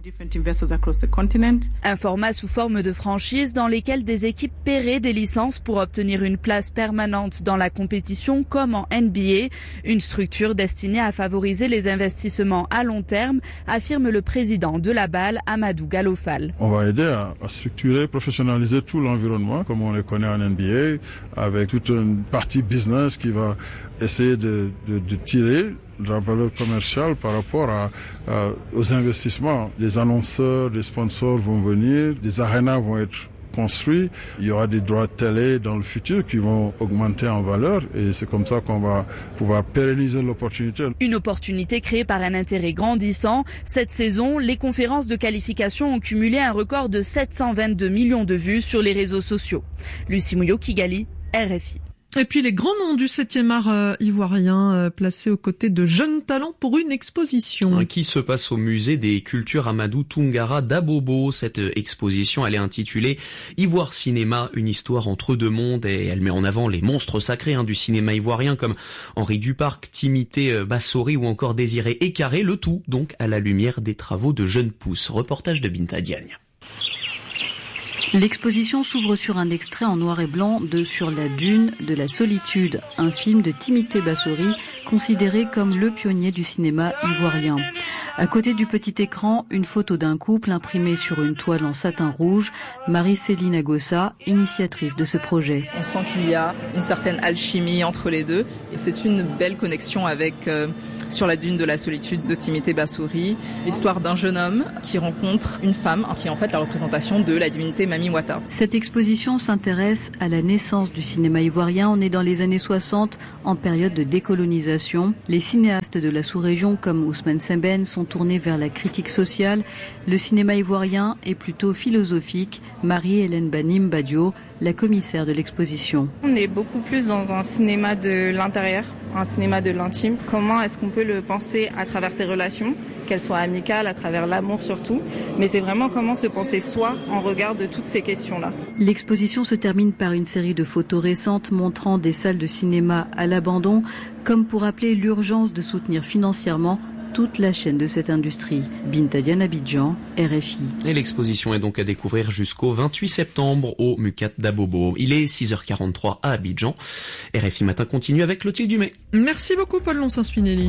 S23: Un format sous forme de franchise dans lesquelles des équipes paieraient des licences pour obtenir une place permanente dans la compétition comme en N B A, une structure destinée à favoriser les investissements à long terme, affirme le président de la balle, Amadou Galofal.
S25: On va aider à, à structurer, professionnaliser tout l'environnement comme on le connaît en N B A, avec toute une partie business qui va essayer de, de, de tirer la valeur commerciale par rapport à, à, aux investissements. Les annonceurs, les sponsors vont venir, des arénas vont être construits, il y aura des droits de télé dans le futur qui vont augmenter en valeur et c'est comme ça qu'on va pouvoir pérenniser l'opportunité.
S23: Une opportunité créée par un intérêt grandissant. Cette saison, les conférences de qualification ont cumulé un record de sept cent vingt-deux millions de vues sur les réseaux sociaux. Lucie Mouillot, Kigali, R F I.
S19: Et puis les grands noms du septième art euh, ivoirien euh, placés aux côtés de jeunes talents pour une exposition.
S20: Qui se passe au musée des cultures Amadou Toungara d'Abobo. Cette exposition, elle est intitulée Ivoire Cinéma, une histoire entre deux mondes et elle met en avant les monstres sacrés hein, du cinéma ivoirien comme Henri Duparc, Timothée Bassori ou encore Désiré Écaré. Le tout donc à la lumière des travaux de jeunes pousses. Reportage de Binta Diagne.
S22: L'exposition s'ouvre sur un extrait en noir et blanc de Sur la dune de la solitude, un film de Timothée Bassori, considéré comme le pionnier du cinéma ivoirien. À côté du petit écran, une photo d'un couple imprimée sur une toile en satin rouge, Marie-Céline Agossa, initiatrice de ce projet.
S6: On sent qu'il y a une certaine alchimie entre les deux et c'est une belle connexion avec euh, Sur la dune de la solitude de Timothée Bassori, l'histoire d'un jeune homme qui rencontre une femme qui est en fait la représentation de la divinité Mami Wata.
S22: Cette exposition s'intéresse à la naissance du cinéma ivoirien. On est dans les années soixante, en période de décolonisation. Les cinéastes de la sous-région comme Ousmane Sembène sont tournés vers la critique sociale. Le cinéma ivoirien est plutôt philosophique. Marie-Hélène Banim Badio, la commissaire de l'exposition.
S7: On est beaucoup plus dans un cinéma de l'intérieur, un cinéma de l'intime. Comment est-ce qu'on peut le penser à travers ses relations, qu'elles soient amicales, à travers l'amour surtout, mais c'est vraiment comment se penser soi en regard de toutes ces questions-là.
S22: L'exposition se termine par une série de photos récentes montrant des salles de cinéma à l'abandon, comme pour rappeler l'urgence de soutenir financièrement toute la chaîne de cette industrie. Binta Diane Abidjan, R F I.
S20: Et l'exposition est donc à découvrir jusqu'au vingt-huit septembre au Mucat d'Abobo. Il est six heures quarante-trois à Abidjan. R F I Matin continue avec Clotilde Dumay.
S19: Merci beaucoup Paul Lonsin-Spinelli.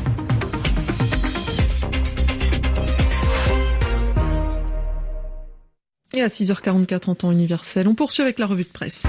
S19: Et à six heures quarante-quatre en temps universel, on poursuit avec la revue de presse.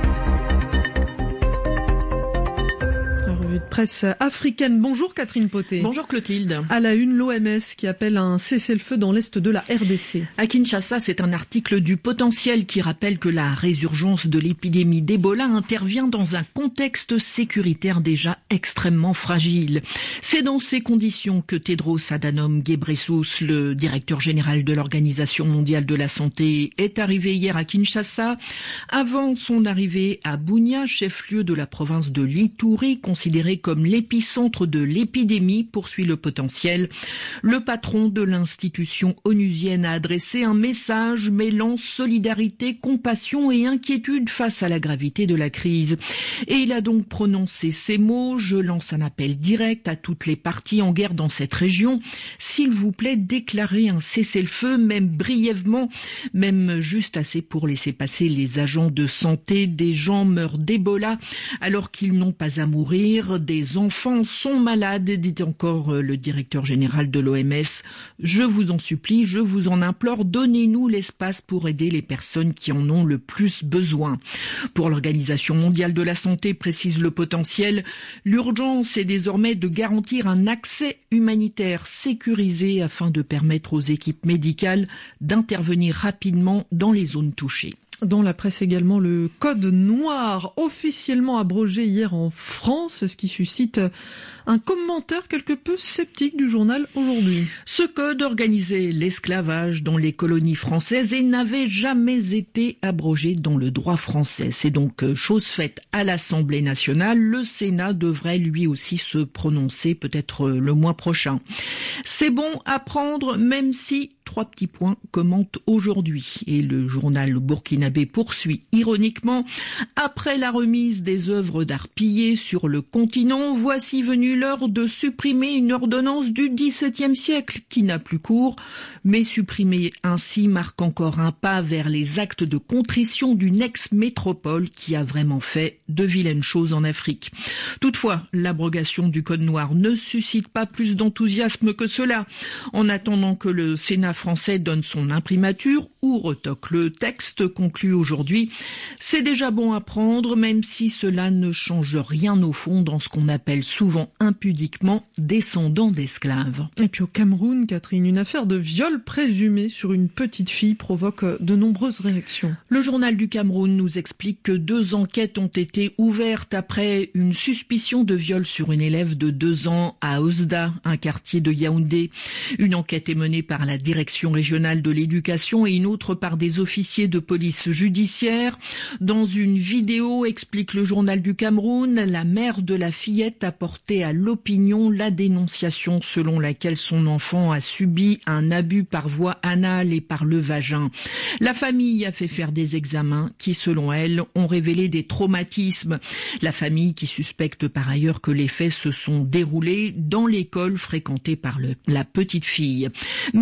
S19: De presse africaine. Bonjour Catherine Poté.
S8: Bonjour Clotilde.
S19: À la une, l'O M S qui appelle à un cessez-le-feu dans l'est de la R D C.
S8: À Kinshasa, c'est un article du Potentiel qui rappelle que la résurgence de l'épidémie d'Ebola intervient dans un contexte sécuritaire déjà extrêmement fragile. C'est dans ces conditions que Tedros Adhanom Ghebreyesus, le directeur général de l'Organisation mondiale de la santé, est arrivé hier à Kinshasa. Avant son arrivée à Bunia, chef-lieu de la province de l'Ituri, considéré comme l'épicentre de l'épidémie, poursuit le Potentiel. Le patron de l'institution onusienne a adressé un message mêlant solidarité, compassion et inquiétude face à la gravité de la crise. Et il a donc prononcé ces mots: je lance un appel direct à toutes les parties en guerre dans cette région. S'il vous plaît, déclarez un cessez-le-feu, même brièvement, même juste assez pour laisser passer les agents de santé. Des gens meurent d'Ebola alors qu'ils n'ont pas à mourir. Des enfants sont malades, dit encore le directeur général de l'O M S. Je vous en supplie, je vous en implore, donnez-nous l'espace pour aider les personnes qui en ont le plus besoin. Pour l'Organisation mondiale de la santé, précise le Potentiel, l'urgence est désormais de garantir un accès humanitaire sécurisé afin de permettre aux équipes médicales d'intervenir rapidement dans les zones touchées.
S19: Dans la presse également, le code noir officiellement abrogé hier en France, ce qui suscite un commentaire quelque peu sceptique du journal Aujourd'hui.
S8: Ce code organisait l'esclavage dans les colonies françaises et n'avait jamais été abrogé dans le droit français. C'est donc chose faite à l'Assemblée nationale. Le Sénat devrait lui aussi se prononcer peut-être le mois prochain. C'est bon à prendre, même si trois petits points commentent aujourd'hui. Et le journal burkinabé poursuit ironiquement: après la remise des œuvres d'art pillées sur le continent, voici venue l'heure de supprimer une ordonnance du dix-septième siècle qui n'a plus cours, mais supprimer ainsi marque encore un pas vers les actes de contrition d'une ex-métropole qui a vraiment fait de vilaines choses en Afrique. Toutefois, l'abrogation du code noir ne suscite pas plus d'enthousiasme que cela. En attendant que le Sénat français donne son imprimature ou retoque le texte, conclut aujourd'hui, c'est déjà bon à prendre, même si cela ne change rien au fond dans ce qu'on appelle souvent impudiquement descendants d'esclaves.
S19: Et puis au Cameroun, Catherine, une affaire de viol présumé sur une petite fille provoque de nombreuses réactions.
S8: Le journal du Cameroun nous explique que deux enquêtes ont été ouvertes après une suspicion de viol sur une élève de deux ans à Osda, un quartier de Yaoundé. Une enquête est menée par la direction régionale de l'éducation et une autre par des officiers de police judiciaire. Dans une vidéo, explique le journal du Cameroun, la mère de la fillette a porté à l'opinion la dénonciation selon laquelle son enfant a subi un abus par voie anale et par le vagin. La famille a fait faire des examens qui, selon elle, ont révélé des traumatismes. La famille qui suspecte par ailleurs que les faits se sont déroulés dans l'école fréquentée par le, la petite fille. Mais l'établissement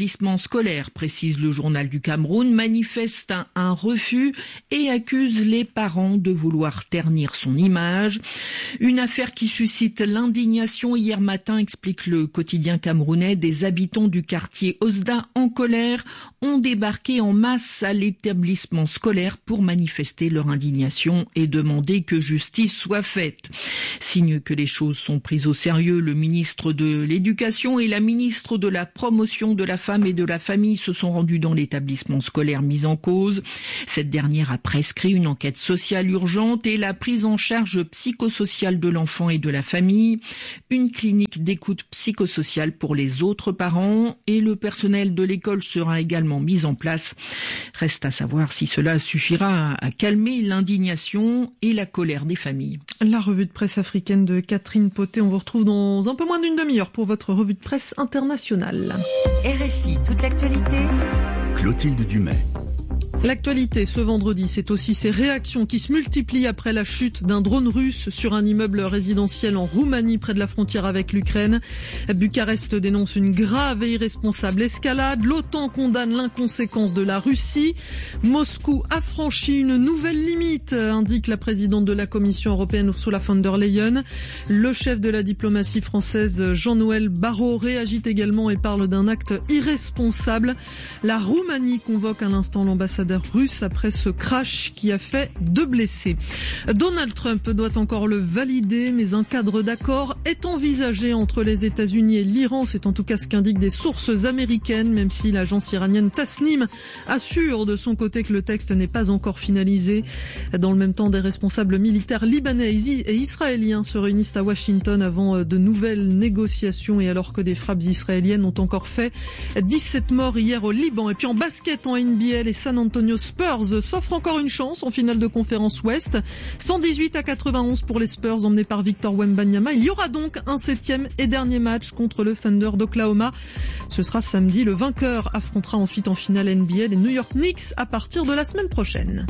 S8: établissements scolaires, précise le journal du Cameroun, manifeste un, un refus et accuse les parents de vouloir ternir son image. Une affaire qui suscite l'indignation hier matin, explique le quotidien camerounais. Des habitants du quartier Osda en colère ont débarqué en masse à l'établissement scolaire pour manifester leur indignation et demander que justice soit faite. Signe que les choses sont prises au sérieux, le ministre de l'Éducation et la ministre de la Promotion de la Femme et de la Famille se sont rendus dans l'établissement scolaire mis en cause. Cette dernière a prescrit une enquête sociale urgente et la prise en charge psychosociale de l'enfant et de la famille, une clinique d'écoute psychosociale pour les autres parents et le personnel de l'école sera également mis en place. Reste à savoir si cela suffira à calmer l'indignation et la colère des familles.
S19: La revue de presse africaine de Catherine Potet, on vous retrouve dans un peu moins d'une demi-heure pour votre revue de presse internationale.
S18: R F I, toute l'actualité. Clotilde Dumais.
S19: L'actualité ce vendredi, c'est aussi ces réactions qui se multiplient après la chute d'un drone russe sur un immeuble résidentiel en Roumanie près de la frontière avec l'Ukraine. Bucarest dénonce une grave et irresponsable escalade. L'OTAN condamne l'inconséquence de la Russie. Moscou a franchi une nouvelle limite, indique la présidente de la Commission européenne Ursula von der Leyen. Le chef de la diplomatie française Jean-Noël Barrot réagit également et parle d'un acte irresponsable. La Roumanie convoque à l'instant l'ambassadeur russe après ce crash qui a fait deux blessés. Donald Trump doit encore le valider, mais un cadre d'accord est envisagé entre les États-Unis et l'Iran. C'est en tout cas ce qu'indiquent des sources américaines, même si l'agence iranienne Tasnim assure de son côté que le texte n'est pas encore finalisé. Dans le même temps, des responsables militaires libanais et israéliens se réunissent à Washington avant de nouvelles négociations et alors que des frappes israéliennes ont encore fait dix-sept morts hier au Liban. Et puis en basket en N B A, les San Antonio Spurs s'offrent encore une chance en finale de conférence Ouest. cent dix-huit à quatre-vingt-onze pour les Spurs emmenés par Victor Wembanyama. Il y aura donc un septième et dernier match contre le Thunder d'Oklahoma. Ce sera samedi. Le vainqueur affrontera ensuite en finale N B A les New York Knicks à partir de la semaine prochaine.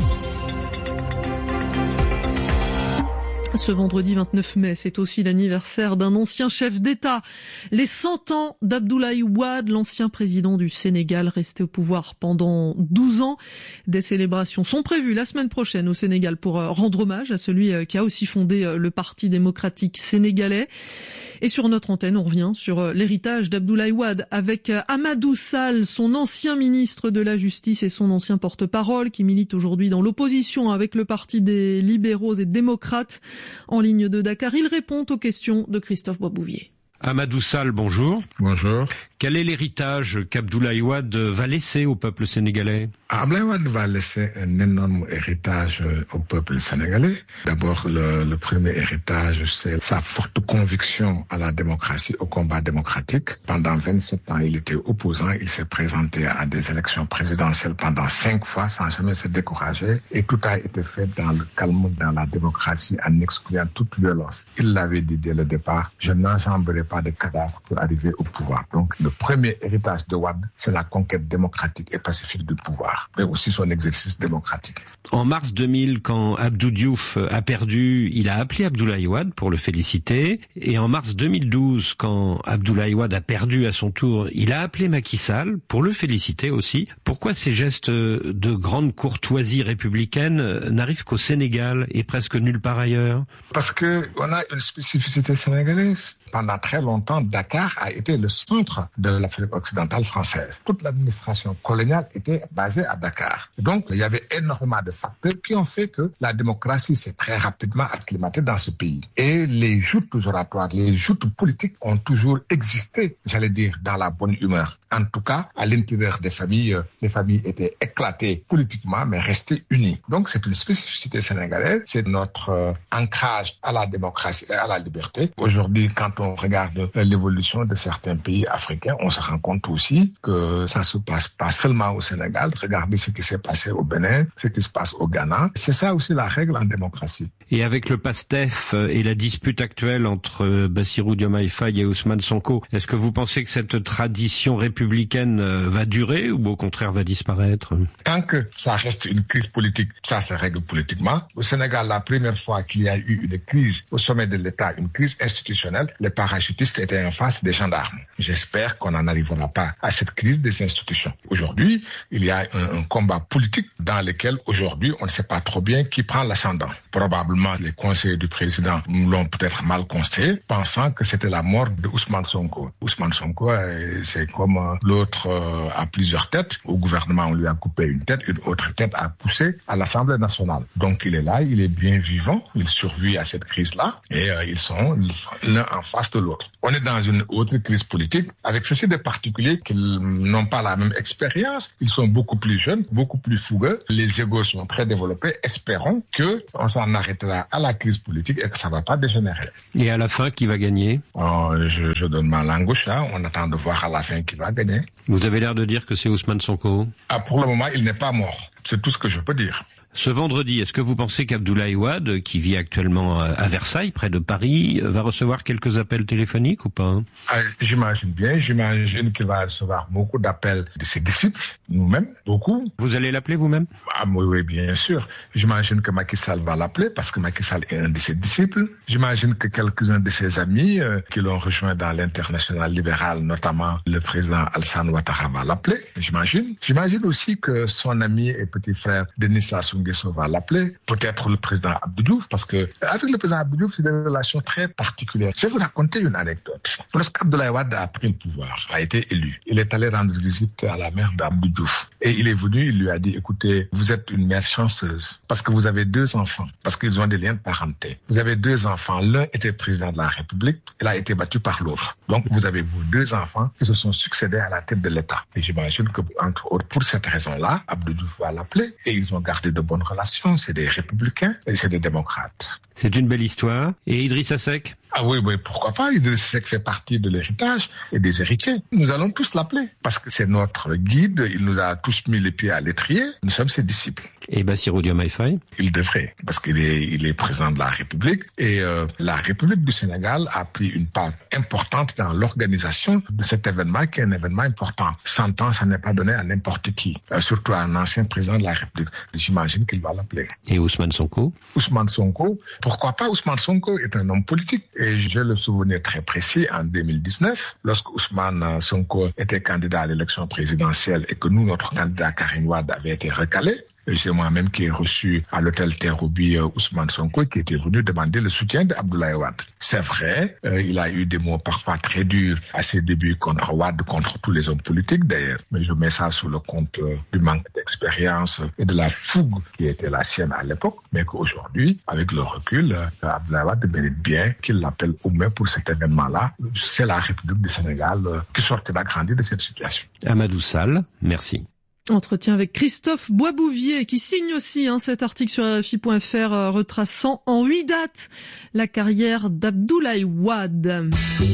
S19: Ce vendredi vingt-neuf mai, c'est aussi l'anniversaire d'un ancien chef d'État. Les cent ans d'Abdoulaye Wade, l'ancien président du Sénégal, resté au pouvoir pendant douze ans. Des célébrations sont prévues la semaine prochaine au Sénégal pour rendre hommage à celui qui a aussi fondé le Parti démocratique sénégalais. Et sur notre antenne, on revient sur l'héritage d'Abdoulaye Wade avec Amadou Sall, son ancien ministre de la Justice et son ancien porte-parole qui milite aujourd'hui dans l'opposition avec le Parti des libéraux et démocrates. En ligne de Dakar, il répond aux questions de Christophe Boisbouvier.
S9: Amadou Sall, bonjour.
S10: Bonjour.
S9: Quel est l'héritage qu'Abdoulaye Wade va laisser au peuple sénégalais?
S10: Abdoulaye Wade va laisser un énorme héritage au peuple sénégalais. D'abord, le, le premier héritage, c'est sa forte conviction à la démocratie, au combat démocratique. Pendant vingt-sept ans, il était opposant. Il s'est présenté à des élections présidentielles pendant cinq fois sans jamais se décourager. Et tout a été fait dans le calme, dans la démocratie, en excluant toute violence. Il l'avait dit dès le départ, je n'enjamberai pas de cadavres pour arriver au pouvoir. Donc, le premier héritage de Wade, c'est la conquête démocratique et pacifique du pouvoir, mais aussi son exercice démocratique.
S9: En mars deux mille, quand Abdou Diouf a perdu, il a appelé Abdoulaye Wade pour le féliciter. Et en mars deux mille douze, quand Abdoulaye Wade a perdu à son tour, il a appelé Macky Sall pour le féliciter aussi. Pourquoi ces gestes de grande courtoisie républicaine n'arrivent qu'au Sénégal et presque nulle part ailleurs?
S10: Parce que on a une spécificité sénégalaise. Pendant très longtemps, Dakar a été le centre de l'Afrique occidentale française. Toute l'administration coloniale était basée à Dakar. Donc, il y avait énormément de facteurs qui ont fait que la démocratie s'est très rapidement acclimatée dans ce pays. Et les joutes oratoires, les joutes politiques ont toujours existé, j'allais dire, dans la bonne humeur. En tout cas, à l'intérieur des familles, les familles étaient éclatées politiquement, mais restées unies. Donc, c'est une spécificité sénégalaise. C'est notre euh, ancrage à la démocratie et à la liberté. Aujourd'hui, quand on regarde l'évolution de certains pays africains, on se rend compte aussi que ça se passe pas seulement au Sénégal. Regardez ce qui s'est passé au Bénin, ce qui se passe au Ghana. C'est ça aussi la règle en démocratie.
S9: Et avec le PASTEF et la dispute actuelle entre Bassirou Diomaye Faye et Ousmane Sonko, est-ce que vous pensez que cette tradition républicaine va durer ou au contraire va disparaître?
S10: Tant que ça reste une crise politique, ça se règle politiquement. Au Sénégal, la première fois qu'il y a eu une crise au sommet de l'État, une crise institutionnelle, les parachutistes étaient en face des gendarmes. J'espère qu'on n'en arrivera pas à cette crise des institutions. Aujourd'hui, il y a un, un combat politique dans lequel aujourd'hui on ne sait pas trop bien qui prend l'ascendant. Probablement les conseillers du président l'ont peut-être mal conseillé, pensant que c'était la mort de Ousmane Sonko. Ousmane Sonko, c'est comme l'autre à plusieurs têtes. Au gouvernement, on lui a coupé une tête, une autre tête a poussé à l'Assemblée nationale. Donc il est là, il est bien vivant, il survit à cette crise-là et euh, ils sont l'un en face de l'autre. On est dans une autre crise politique avec ceci de particulier qu'ils n'ont pas la même expérience. Ils sont beaucoup plus jeunes, beaucoup plus fougueux. Les égos sont très développés. Espérons que on s'en arrêtera à la crise politique et que ça ne va pas dégénérer.
S9: Et à la fin, qui va gagner?
S10: oh, je, je donne ma langue au chat. On attend de voir à la fin qui va gagner.
S9: Vous avez l'air de dire que c'est Ousmane Sonko.
S10: Ah, pour le moment, il n'est pas mort. C'est tout ce que je peux dire.
S9: Ce vendredi, est-ce que vous pensez qu'Abdoulaye Wade, qui vit actuellement à Versailles, près de Paris, va recevoir quelques appels téléphoniques ou pas?
S10: ah, J'imagine bien, j'imagine qu'il va recevoir beaucoup d'appels de ses disciples, nous-mêmes, beaucoup.
S9: Vous allez l'appeler vous-même?
S10: ah, Oui, oui, bien sûr. J'imagine que Macky Sall va l'appeler parce que Macky Sall est un de ses disciples. J'imagine que quelques-uns de ses amis euh, qui l'ont rejoint dans l'international libéral, notamment le président Alassane Ouattara, va l'appeler, j'imagine. J'imagine aussi que son ami et petit frère Denis Sassou Nguesso va l'appeler, peut-être le président Abdou Diouf, parce que avec le président Abdou Diouf, c'est des relations très particulières. Je vais vous raconter une anecdote. Lorsqu'Abdoulaye Wade a pris le pouvoir, a été élu, il est allé rendre visite à la mère d'Abdou Diouf. Et il est venu, il lui a dit, écoutez, vous êtes une mère chanceuse, parce que vous avez deux enfants, parce qu'ils ont des liens de parenté. Vous avez deux enfants, l'un était président de la République, il a été battu par l'autre. Donc vous avez vos deux enfants qui se sont succédés à la tête de l'État. Et j'imagine que, entre autres, pour cette raison-là, Abdou Diouf va l'appeler, et ils ont gardé de bonnes relations, c'est des républicains et c'est des démocrates.
S9: C'est une belle histoire. Et Idrissa Seck?
S10: Ah oui, oui, pourquoi pas. Idrissa Seck fait partie de l'héritage et des héritiers. Nous allons tous l'appeler parce que c'est notre guide. Il nous a tous mis les pieds à l'étrier. Nous sommes ses disciples.
S9: Et Bassirou Diomaye Faye?
S10: Il devrait, parce qu'il est, il est président de la République et euh, la République du Sénégal a pris une part importante dans l'organisation de cet événement qui est un événement important. Cent ans, ça n'est pas donné à n'importe qui, euh, surtout à un ancien président de la République. J'imagine qu'il va l'appeler.
S9: Et Ousmane Sonko?
S10: Ousmane Sonko, pourquoi pas? Ousmane Sonko est un homme politique et j'ai le souvenir très précis en deux mille dix-neuf, lorsque Ousmane Sonko était candidat à l'élection présidentielle et que nous, notre candidat Karim Wade avait été recalé. Et c'est moi-même qui ai reçu à l'hôtel Terre-Roubi euh, Ousmane Sonko qui était venu demander le soutien d'Abdoulaye Wade. C'est vrai, euh, il a eu des mots parfois très durs à ses débuts contre Wade, contre tous les hommes politiques d'ailleurs. Mais je mets ça sous le compte euh, du manque d'expérience et de la fougue qui était la sienne à l'époque. Mais qu'aujourd'hui, avec le recul, euh, Abdoulaye Wade mérite bien qu'il l'appelle au moins pour cet événement-là. C'est la République du Sénégal euh, qui sortira grandi de cette situation.
S9: Amadou Sall, merci.
S19: Entretien avec Christophe Boisbouvier qui signe aussi hein, cet article sur R F I point F R euh, retraçant en huit dates la carrière d'Abdoulaye Wade.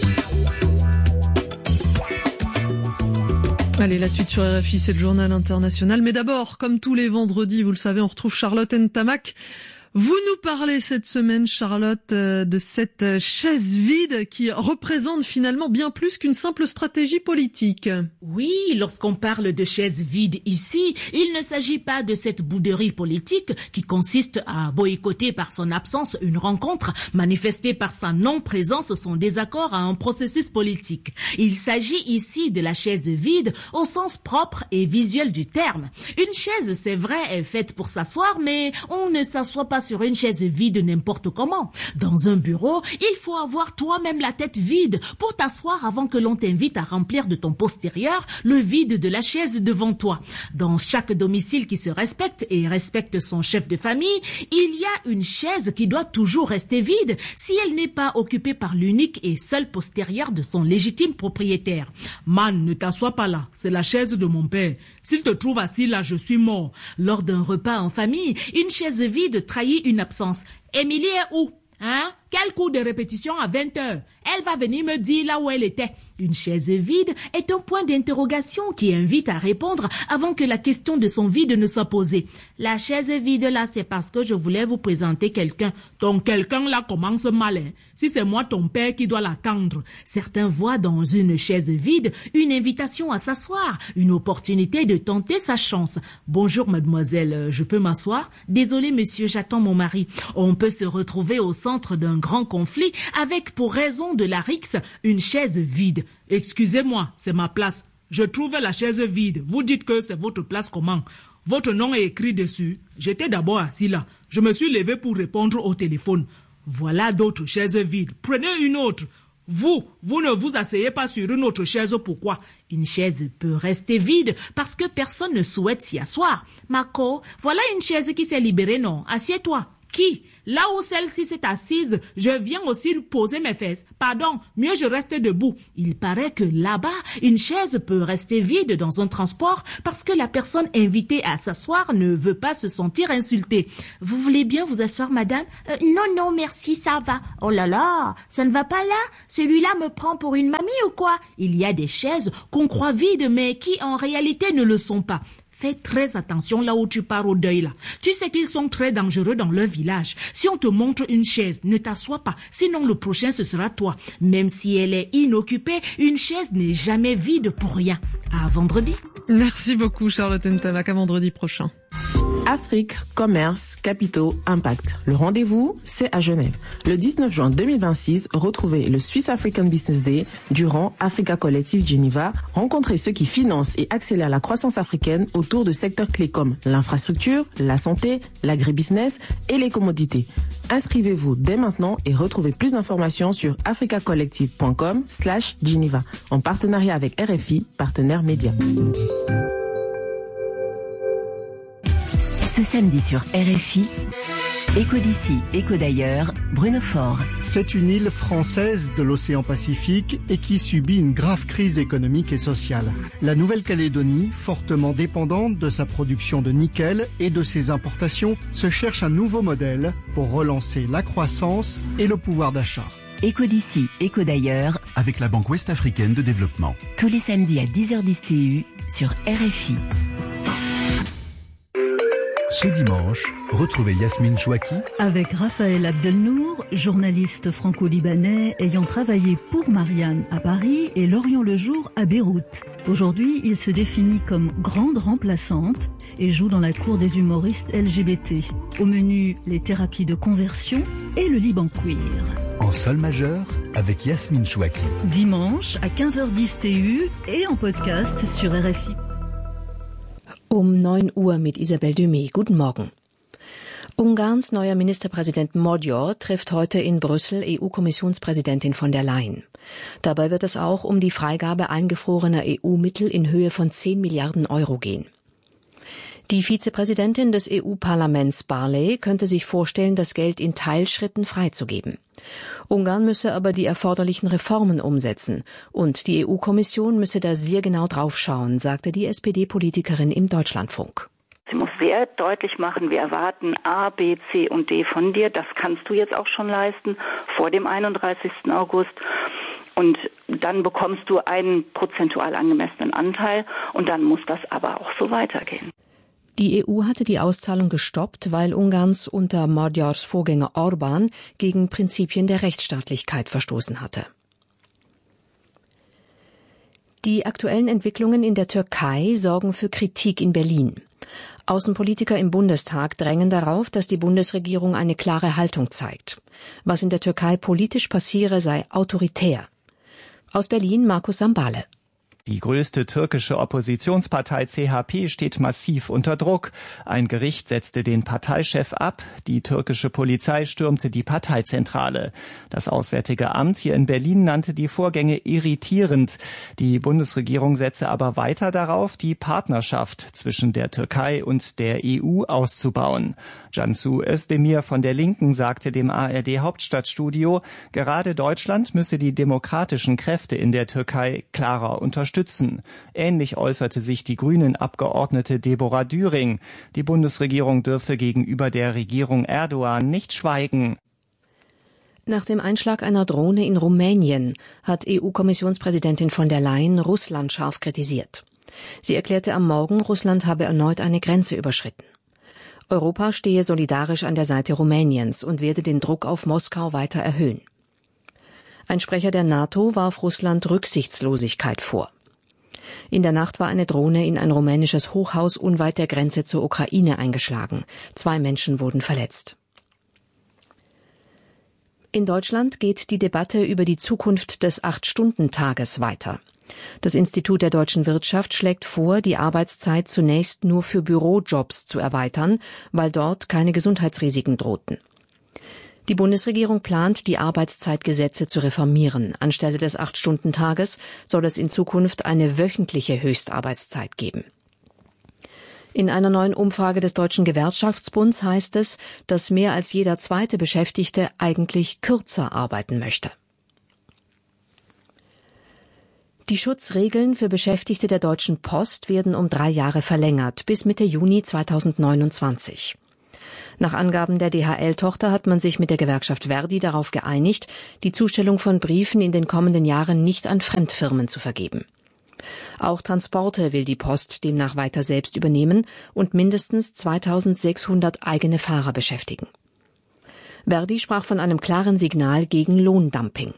S19: Allez, la suite sur R F I, c'est le journal international. Mais d'abord, comme tous les vendredis, vous le savez, on retrouve Charlotte Ntamak. Vous nous parlez cette semaine, Charlotte, de cette chaise vide qui représente finalement bien plus qu'une simple stratégie politique.
S11: Oui, lorsqu'on parle de chaise vide ici, il ne s'agit pas de cette bouderie politique qui consiste à boycotter par son absence une rencontre, manifester par sa non-présence son désaccord à un processus politique. Il s'agit ici de la chaise vide au sens propre et visuel du terme. Une chaise, c'est vrai, est faite pour s'asseoir, mais on ne s'assoit pas sur une chaise vide n'importe comment. Dans un bureau, il faut avoir toi-même la tête vide pour t'asseoir avant que l'on t'invite à remplir de ton postérieur le vide de la chaise devant toi. Dans chaque domicile qui se respecte et respecte son chef de famille, il y a une chaise qui doit toujours rester vide si elle n'est pas occupée par l'unique et seul postérieur de son légitime propriétaire. Man, ne t'assois pas là, c'est la chaise de mon père. S'il te trouve assis là, je suis mort. Lors d'un repas en famille, une chaise vide trahit une absence. Émilie est où? Hein? Quel cours de répétition à vingt heures? Elle va venir me dire là où elle était. Une chaise vide est un point d'interrogation qui invite à répondre avant que la question de son vide ne soit posée. La chaise vide là, c'est parce que je voulais vous présenter quelqu'un. Ton quelqu'un là commence mal, hein. Si c'est moi ton père qui doit l'attendre. Certains voient dans une chaise vide une invitation à s'asseoir, une opportunité de tenter sa chance. Bonjour mademoiselle, je peux m'asseoir? Désolé monsieur, j'attends mon mari. On peut se retrouver au centre d'un grand conflit avec pour raison de la rixe une chaise vide. Excusez-moi, c'est ma place. Je trouve la chaise vide. Vous dites que c'est votre place comment? Votre nom est écrit dessus. J'étais d'abord assis là. Je me suis levé pour répondre au téléphone. Voilà d'autres chaises vides. Prenez une autre. Vous, vous ne vous asseyez pas sur une autre chaise. Pourquoi? Une chaise peut rester vide parce que personne ne souhaite s'y asseoir. Marco, voilà une chaise qui s'est libérée, non? Assieds-toi. Qui? Là où celle-ci s'est assise, je viens aussi lui poser mes fesses. Pardon, mieux je reste debout. Il paraît que là-bas, une chaise peut rester vide dans un transport parce que la personne invitée à s'asseoir ne veut pas se sentir insultée. Vous voulez bien vous asseoir, madame? euh, Non, non, merci, ça va. Oh là là, ça ne va pas là? Celui-là me prend pour une mamie ou quoi? Il y a des chaises qu'on croit vides mais qui en réalité ne le sont pas. Fais très attention là où tu pars au deuil là. Tu sais qu'ils sont très dangereux dans leur village. Si on te montre une chaise, ne t'assois pas. Sinon le prochain ce sera toi. Même si elle est inoccupée, une chaise n'est jamais vide pour rien. À vendredi.
S19: Merci beaucoup Charlotte Ntamak, à vendredi prochain.
S12: Afrique, commerce, capitaux, impact. Le rendez-vous, c'est à Genève. Le dix-neuf juin deux mille vingt-six, retrouvez le Swiss African Business Day durant Africa Collective Geneva. Rencontrez ceux qui financent et accélèrent la croissance africaine autour de secteurs clés comme l'infrastructure, la santé, l'agribusiness et les commodités. Inscrivez-vous dès maintenant et retrouvez plus d'informations sur africacollective point com slash Geneva en partenariat avec R F I, partenaire média.
S13: Ce samedi sur R F I, Écho d'ici, écho d'ailleurs, Bruno Faure.
S15: C'est une île française de l'océan Pacifique et qui subit une grave crise économique et sociale. La Nouvelle-Calédonie, fortement dépendante de sa production de nickel et de ses importations, se cherche un nouveau modèle pour relancer la croissance et le pouvoir d'achat.
S13: Écho d'ici, écho d'ailleurs,
S18: avec la Banque Ouest-Africaine de Développement.
S13: Tous les samedis à dix heures dix T U sur R F I.
S18: Ce dimanche, retrouvez Yasmine Chouaki
S16: avec Raphaël Abdelnour, journaliste franco-libanais ayant travaillé pour Marianne à Paris et Lorient le Jour à Beyrouth. Aujourd'hui, il se définit comme grande remplaçante et joue dans la cour des humoristes L G B T. Au menu, les thérapies de conversion et le Liban queer.
S18: En sol majeur avec Yasmine Chouaki.
S16: Dimanche à quinze heures dix T U et en podcast sur R F I.
S17: Um neun Uhr mit Isabel Dumé. Guten Morgen. Ungarns neuer Ministerpräsident Magyar trifft heute in Brüssel E U-Kommissionspräsidentin von der Leyen. Dabei wird es auch um die Freigabe eingefrorener E U-Mittel in Höhe von zehn Milliarden Euro gehen. Die Vizepräsidentin des E U-Parlaments Barley könnte sich vorstellen, das Geld in Teilschritten freizugeben. Ungarn müsse aber die erforderlichen Reformen umsetzen und die E U-Kommission müsse da sehr genau draufschauen, sagte die S P D-Politikerin im Deutschlandfunk.
S26: Sie muss sehr deutlich machen, wir erwarten A, B, C und D von dir. Das kannst du jetzt auch schon leisten vor dem einunddreißigsten August. Und dann bekommst du einen prozentual angemessenen Anteil und dann muss das aber auch so weitergehen.
S17: Die E U hatte die Auszahlung gestoppt, weil Ungarns unter Magyars Vorgänger Orbán gegen Prinzipien der Rechtsstaatlichkeit verstoßen hatte. Die aktuellen Entwicklungen in der Türkei sorgen für Kritik in Berlin. Außenpolitiker im Bundestag drängen darauf, dass die Bundesregierung eine klare Haltung zeigt. Was in der Türkei politisch passiere, sei autoritär. Aus Berlin Markus Sambale.
S27: Die größte türkische Oppositionspartei C H P steht massiv unter Druck. Ein Gericht setzte den Parteichef ab. Die türkische Polizei stürmte die Parteizentrale. Das Auswärtige Amt hier in Berlin nannte die Vorgänge irritierend. Die Bundesregierung setze aber weiter darauf, die Partnerschaft zwischen der Türkei und der E U auszubauen. Cansu Özdemir von der Linken sagte dem A R D Hauptstadtstudio, gerade Deutschland müsse die demokratischen Kräfte in der Türkei klarer unterstützen. Ähnlich äußerte sich die Grünen-Abgeordnete Deborah Düring. Die Bundesregierung dürfe gegenüber der Regierung Erdogan nicht schweigen.
S17: Nach dem Einschlag einer Drohne in Rumänien hat E U-Kommissionspräsidentin von der Leyen Russland scharf kritisiert. Sie erklärte am Morgen, Russland habe erneut eine Grenze überschritten. Europa stehe solidarisch an der Seite Rumäniens und werde den Druck auf Moskau weiter erhöhen. Ein Sprecher der NATO warf Russland Rücksichtslosigkeit vor. In der Nacht war eine Drohne in ein rumänisches Hochhaus unweit der Grenze zur Ukraine eingeschlagen. Zwei Menschen wurden verletzt. In Deutschland geht die Debatte über die Zukunft des Acht-Stunden-Tages weiter. Das Institut der deutschen Wirtschaft schlägt vor, die Arbeitszeit zunächst nur für Bürojobs zu erweitern, weil dort keine Gesundheitsrisiken drohten. Die Bundesregierung plant, die Arbeitszeitgesetze zu reformieren. Anstelle des Acht-Stunden-Tages soll es in Zukunft eine wöchentliche Höchstarbeitszeit geben. In einer neuen Umfrage des Deutschen Gewerkschaftsbunds heißt es, dass mehr als jeder zweite Beschäftigte eigentlich kürzer arbeiten möchte. Die Schutzregeln für Beschäftigte der Deutschen Post werden um drei Jahre verlängert, bis Mitte Juni zweitausendneunundzwanzig. Nach Angaben der D H L-Tochter hat man sich mit der Gewerkschaft Verdi darauf geeinigt, die Zustellung von Briefen in den kommenden Jahren nicht an Fremdfirmen zu vergeben. Auch Transporte will die Post demnach weiter selbst übernehmen und mindestens zweitausendsechshundert eigene Fahrer beschäftigen. Verdi sprach von einem klaren Signal gegen Lohndumping.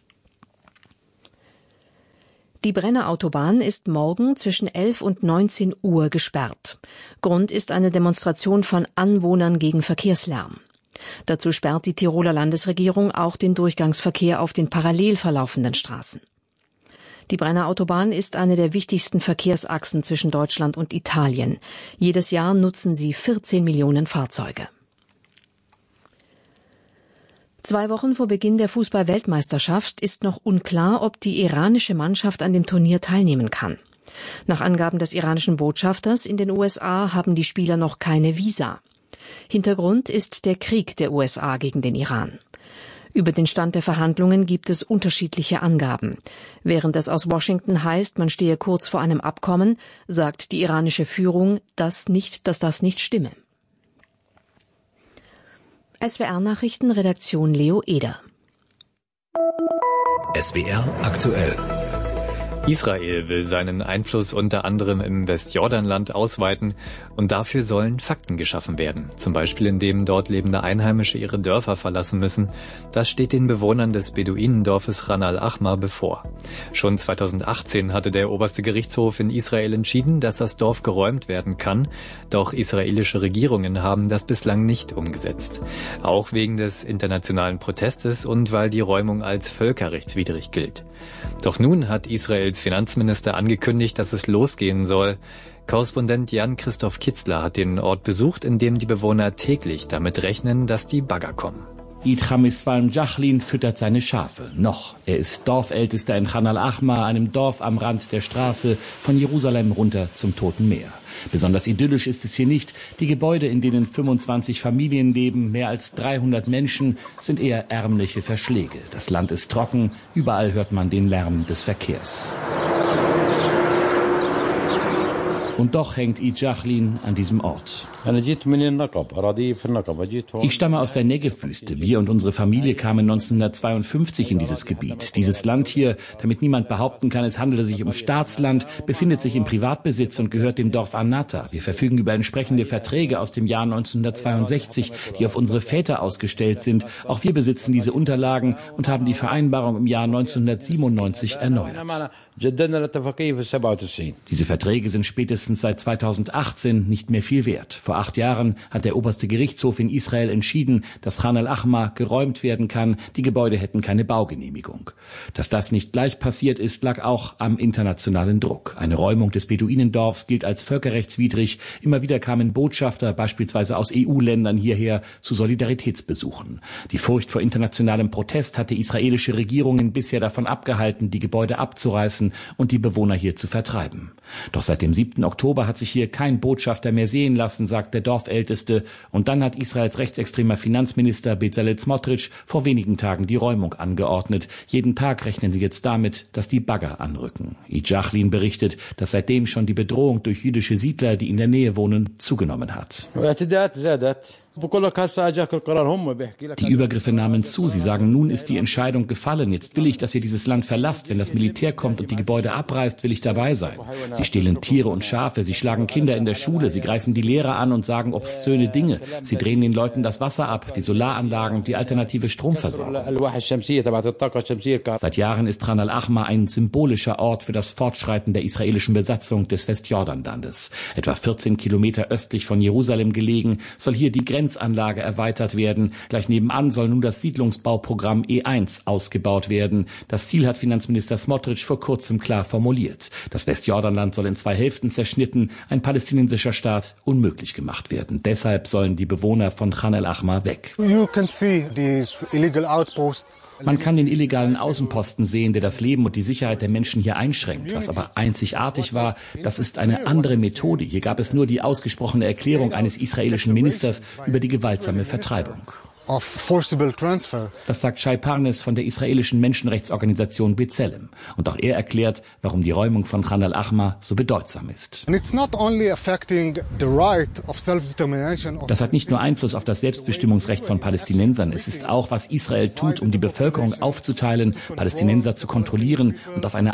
S17: Die Brenner Autobahn ist morgen zwischen elf und neunzehn Uhr gesperrt. Grund ist eine Demonstration von Anwohnern gegen Verkehrslärm. Dazu sperrt die Tiroler Landesregierung auch den Durchgangsverkehr auf den parallel verlaufenden Straßen. Die Brenner Autobahn ist eine der wichtigsten Verkehrsachsen zwischen Deutschland und Italien. Jedes Jahr nutzen sie vierzehn Millionen Fahrzeuge. Zwei Wochen vor Beginn der Fußball-Weltmeisterschaft ist noch unklar, ob die iranische Mannschaft an dem Turnier teilnehmen kann. Nach Angaben des iranischen Botschafters in den U S A haben die Spieler noch keine Visa. Hintergrund ist der Krieg der U S A gegen den Iran. Über den Stand der Verhandlungen gibt es unterschiedliche Angaben. Während es aus Washington heißt, man stehe kurz vor einem Abkommen, sagt die iranische Führung, dass nicht, dass das nicht stimme. S W R-Nachrichten, Redaktion Leo Eder.
S18: S W R aktuell.
S1: Israel will seinen Einfluss unter anderem im Westjordanland ausweiten und dafür sollen Fakten geschaffen werden. Zum Beispiel indem dort lebende Einheimische ihre Dörfer verlassen müssen. Das steht den Bewohnern des Beduinendorfes Khan al-Ahmar bevor. Schon zweitausendachtzehn hatte der oberste Gerichtshof in Israel entschieden, dass das Dorf geräumt werden kann. Doch israelische Regierungen haben das bislang nicht umgesetzt. Auch wegen des internationalen Protestes und weil die Räumung als völkerrechtswidrig gilt. Doch nun hat Israels Finanzminister angekündigt, dass es losgehen soll. Korrespondent Jan-Christoph Kitzler hat den Ort besucht, in dem die Bewohner täglich damit rechnen, dass die Bagger kommen.
S2: Idham Iswalm Jachlin füttert seine Schafe. Noch. Er ist Dorfältester in Khan al-Ahmar, einem Dorf am Rand der Straße von Jerusalem runter zum Toten Meer. Besonders idyllisch ist es hier nicht. Die Gebäude, in denen fünfundzwanzig Familien leben, mehr als dreihundert Menschen, sind eher ärmliche Verschläge. Das Land ist trocken, überall hört man den Lärm des Verkehrs. Und doch hängt Ijachlin an diesem Ort. Ich stamme aus der Negev-Wüste. Wir und unsere Familie kamen neunzehnhundertzweiundfünfzig in dieses Gebiet. Dieses Land hier, damit niemand behaupten kann, es handele sich um Staatsland, befindet sich im Privatbesitz und gehört dem Dorf Anata. Wir verfügen über entsprechende Verträge aus dem Jahr neunzehnhundertzweiundsechzig, die auf unsere Väter ausgestellt sind. Auch wir besitzen diese Unterlagen und haben die Vereinbarung im Jahr neunzehnhundertsiebenundneunzig erneuert. Diese Verträge sind spätestens seit zweitausendachtzehn nicht mehr viel wert. Vor acht Jahren hat der oberste Gerichtshof in Israel entschieden, dass Khan al-Ahmar geräumt werden kann. Die Gebäude hätten keine Baugenehmigung. Dass das nicht gleich passiert ist, lag auch am internationalen Druck. Eine Räumung des Beduinendorfs gilt als völkerrechtswidrig. Immer wieder kamen Botschafter, beispielsweise aus E U-Ländern, hierher zu Solidaritätsbesuchen. Die Furcht vor internationalem Protest hatte israelische Regierungen bisher davon abgehalten, die Gebäude abzureißen und die Bewohner hier zu vertreiben. Doch seit dem siebten Oktober hat sich hier kein Botschafter mehr sehen lassen, sagt der Dorfälteste. Und dann hat Israels rechtsextremer Finanzminister Bezalel Smotrich vor wenigen Tagen die Räumung angeordnet. Jeden Tag rechnen sie jetzt damit, dass die Bagger anrücken. Ijachlin berichtet, dass seitdem schon die Bedrohung durch jüdische Siedler, die in der Nähe wohnen, zugenommen hat. Die Übergriffe nahmen zu. Sie sagen, nun ist die Entscheidung gefallen. Jetzt will ich, dass ihr dieses Land verlasst. Wenn das Militär kommt und die Gebäude abreißt, will ich dabei sein. Sie stehlen Tiere und Schafe. Sie schlagen Kinder in der Schule. Sie greifen die Lehrer an und sagen obszöne Dinge. Sie drehen den Leuten das Wasser ab, die Solaranlagen, die alternative Stromversorgung. Seit Jahren ist Khan al-Ahmar ein symbolischer Ort für das Fortschreiten der israelischen Besatzung des Westjordanlandes. Etwa vierzehn Kilometer östlich von Jerusalem gelegen, soll hier die Grenzanlage erweitert werden. Gleich nebenan soll nun das Siedlungsbauprogramm E eins ausgebaut werden. Das Ziel hat Finanzminister Smotrich vor kurzem klar formuliert. Das Westjordanland soll in zwei Hälften zerschnitten, ein palästinensischer Staat unmöglich gemacht werden. Deshalb sollen die Bewohner von Khan al-Ahmar weg. Man kann den illegalen Außenposten sehen, der das Leben und die Sicherheit der Menschen hier einschränkt. Was aber einzigartig war, das ist eine andere Methode. Hier gab es nur die ausgesprochene Erklärung eines israelischen Ministers über die gewaltsame Vertreibung. Das sagt Shai Parnes von der israelischen Menschenrechtsorganisation B'Tselem. Und auch er erklärt, warum die Räumung von Khan al-Ahmar so bedeutsam ist. Das hat nicht nur Einfluss auf das Selbstbestimmungsrecht von Palästinensern. Es ist auch, was Israel tut, um die Bevölkerung aufzuteilen, Palästinenser zu kontrollieren und auf eine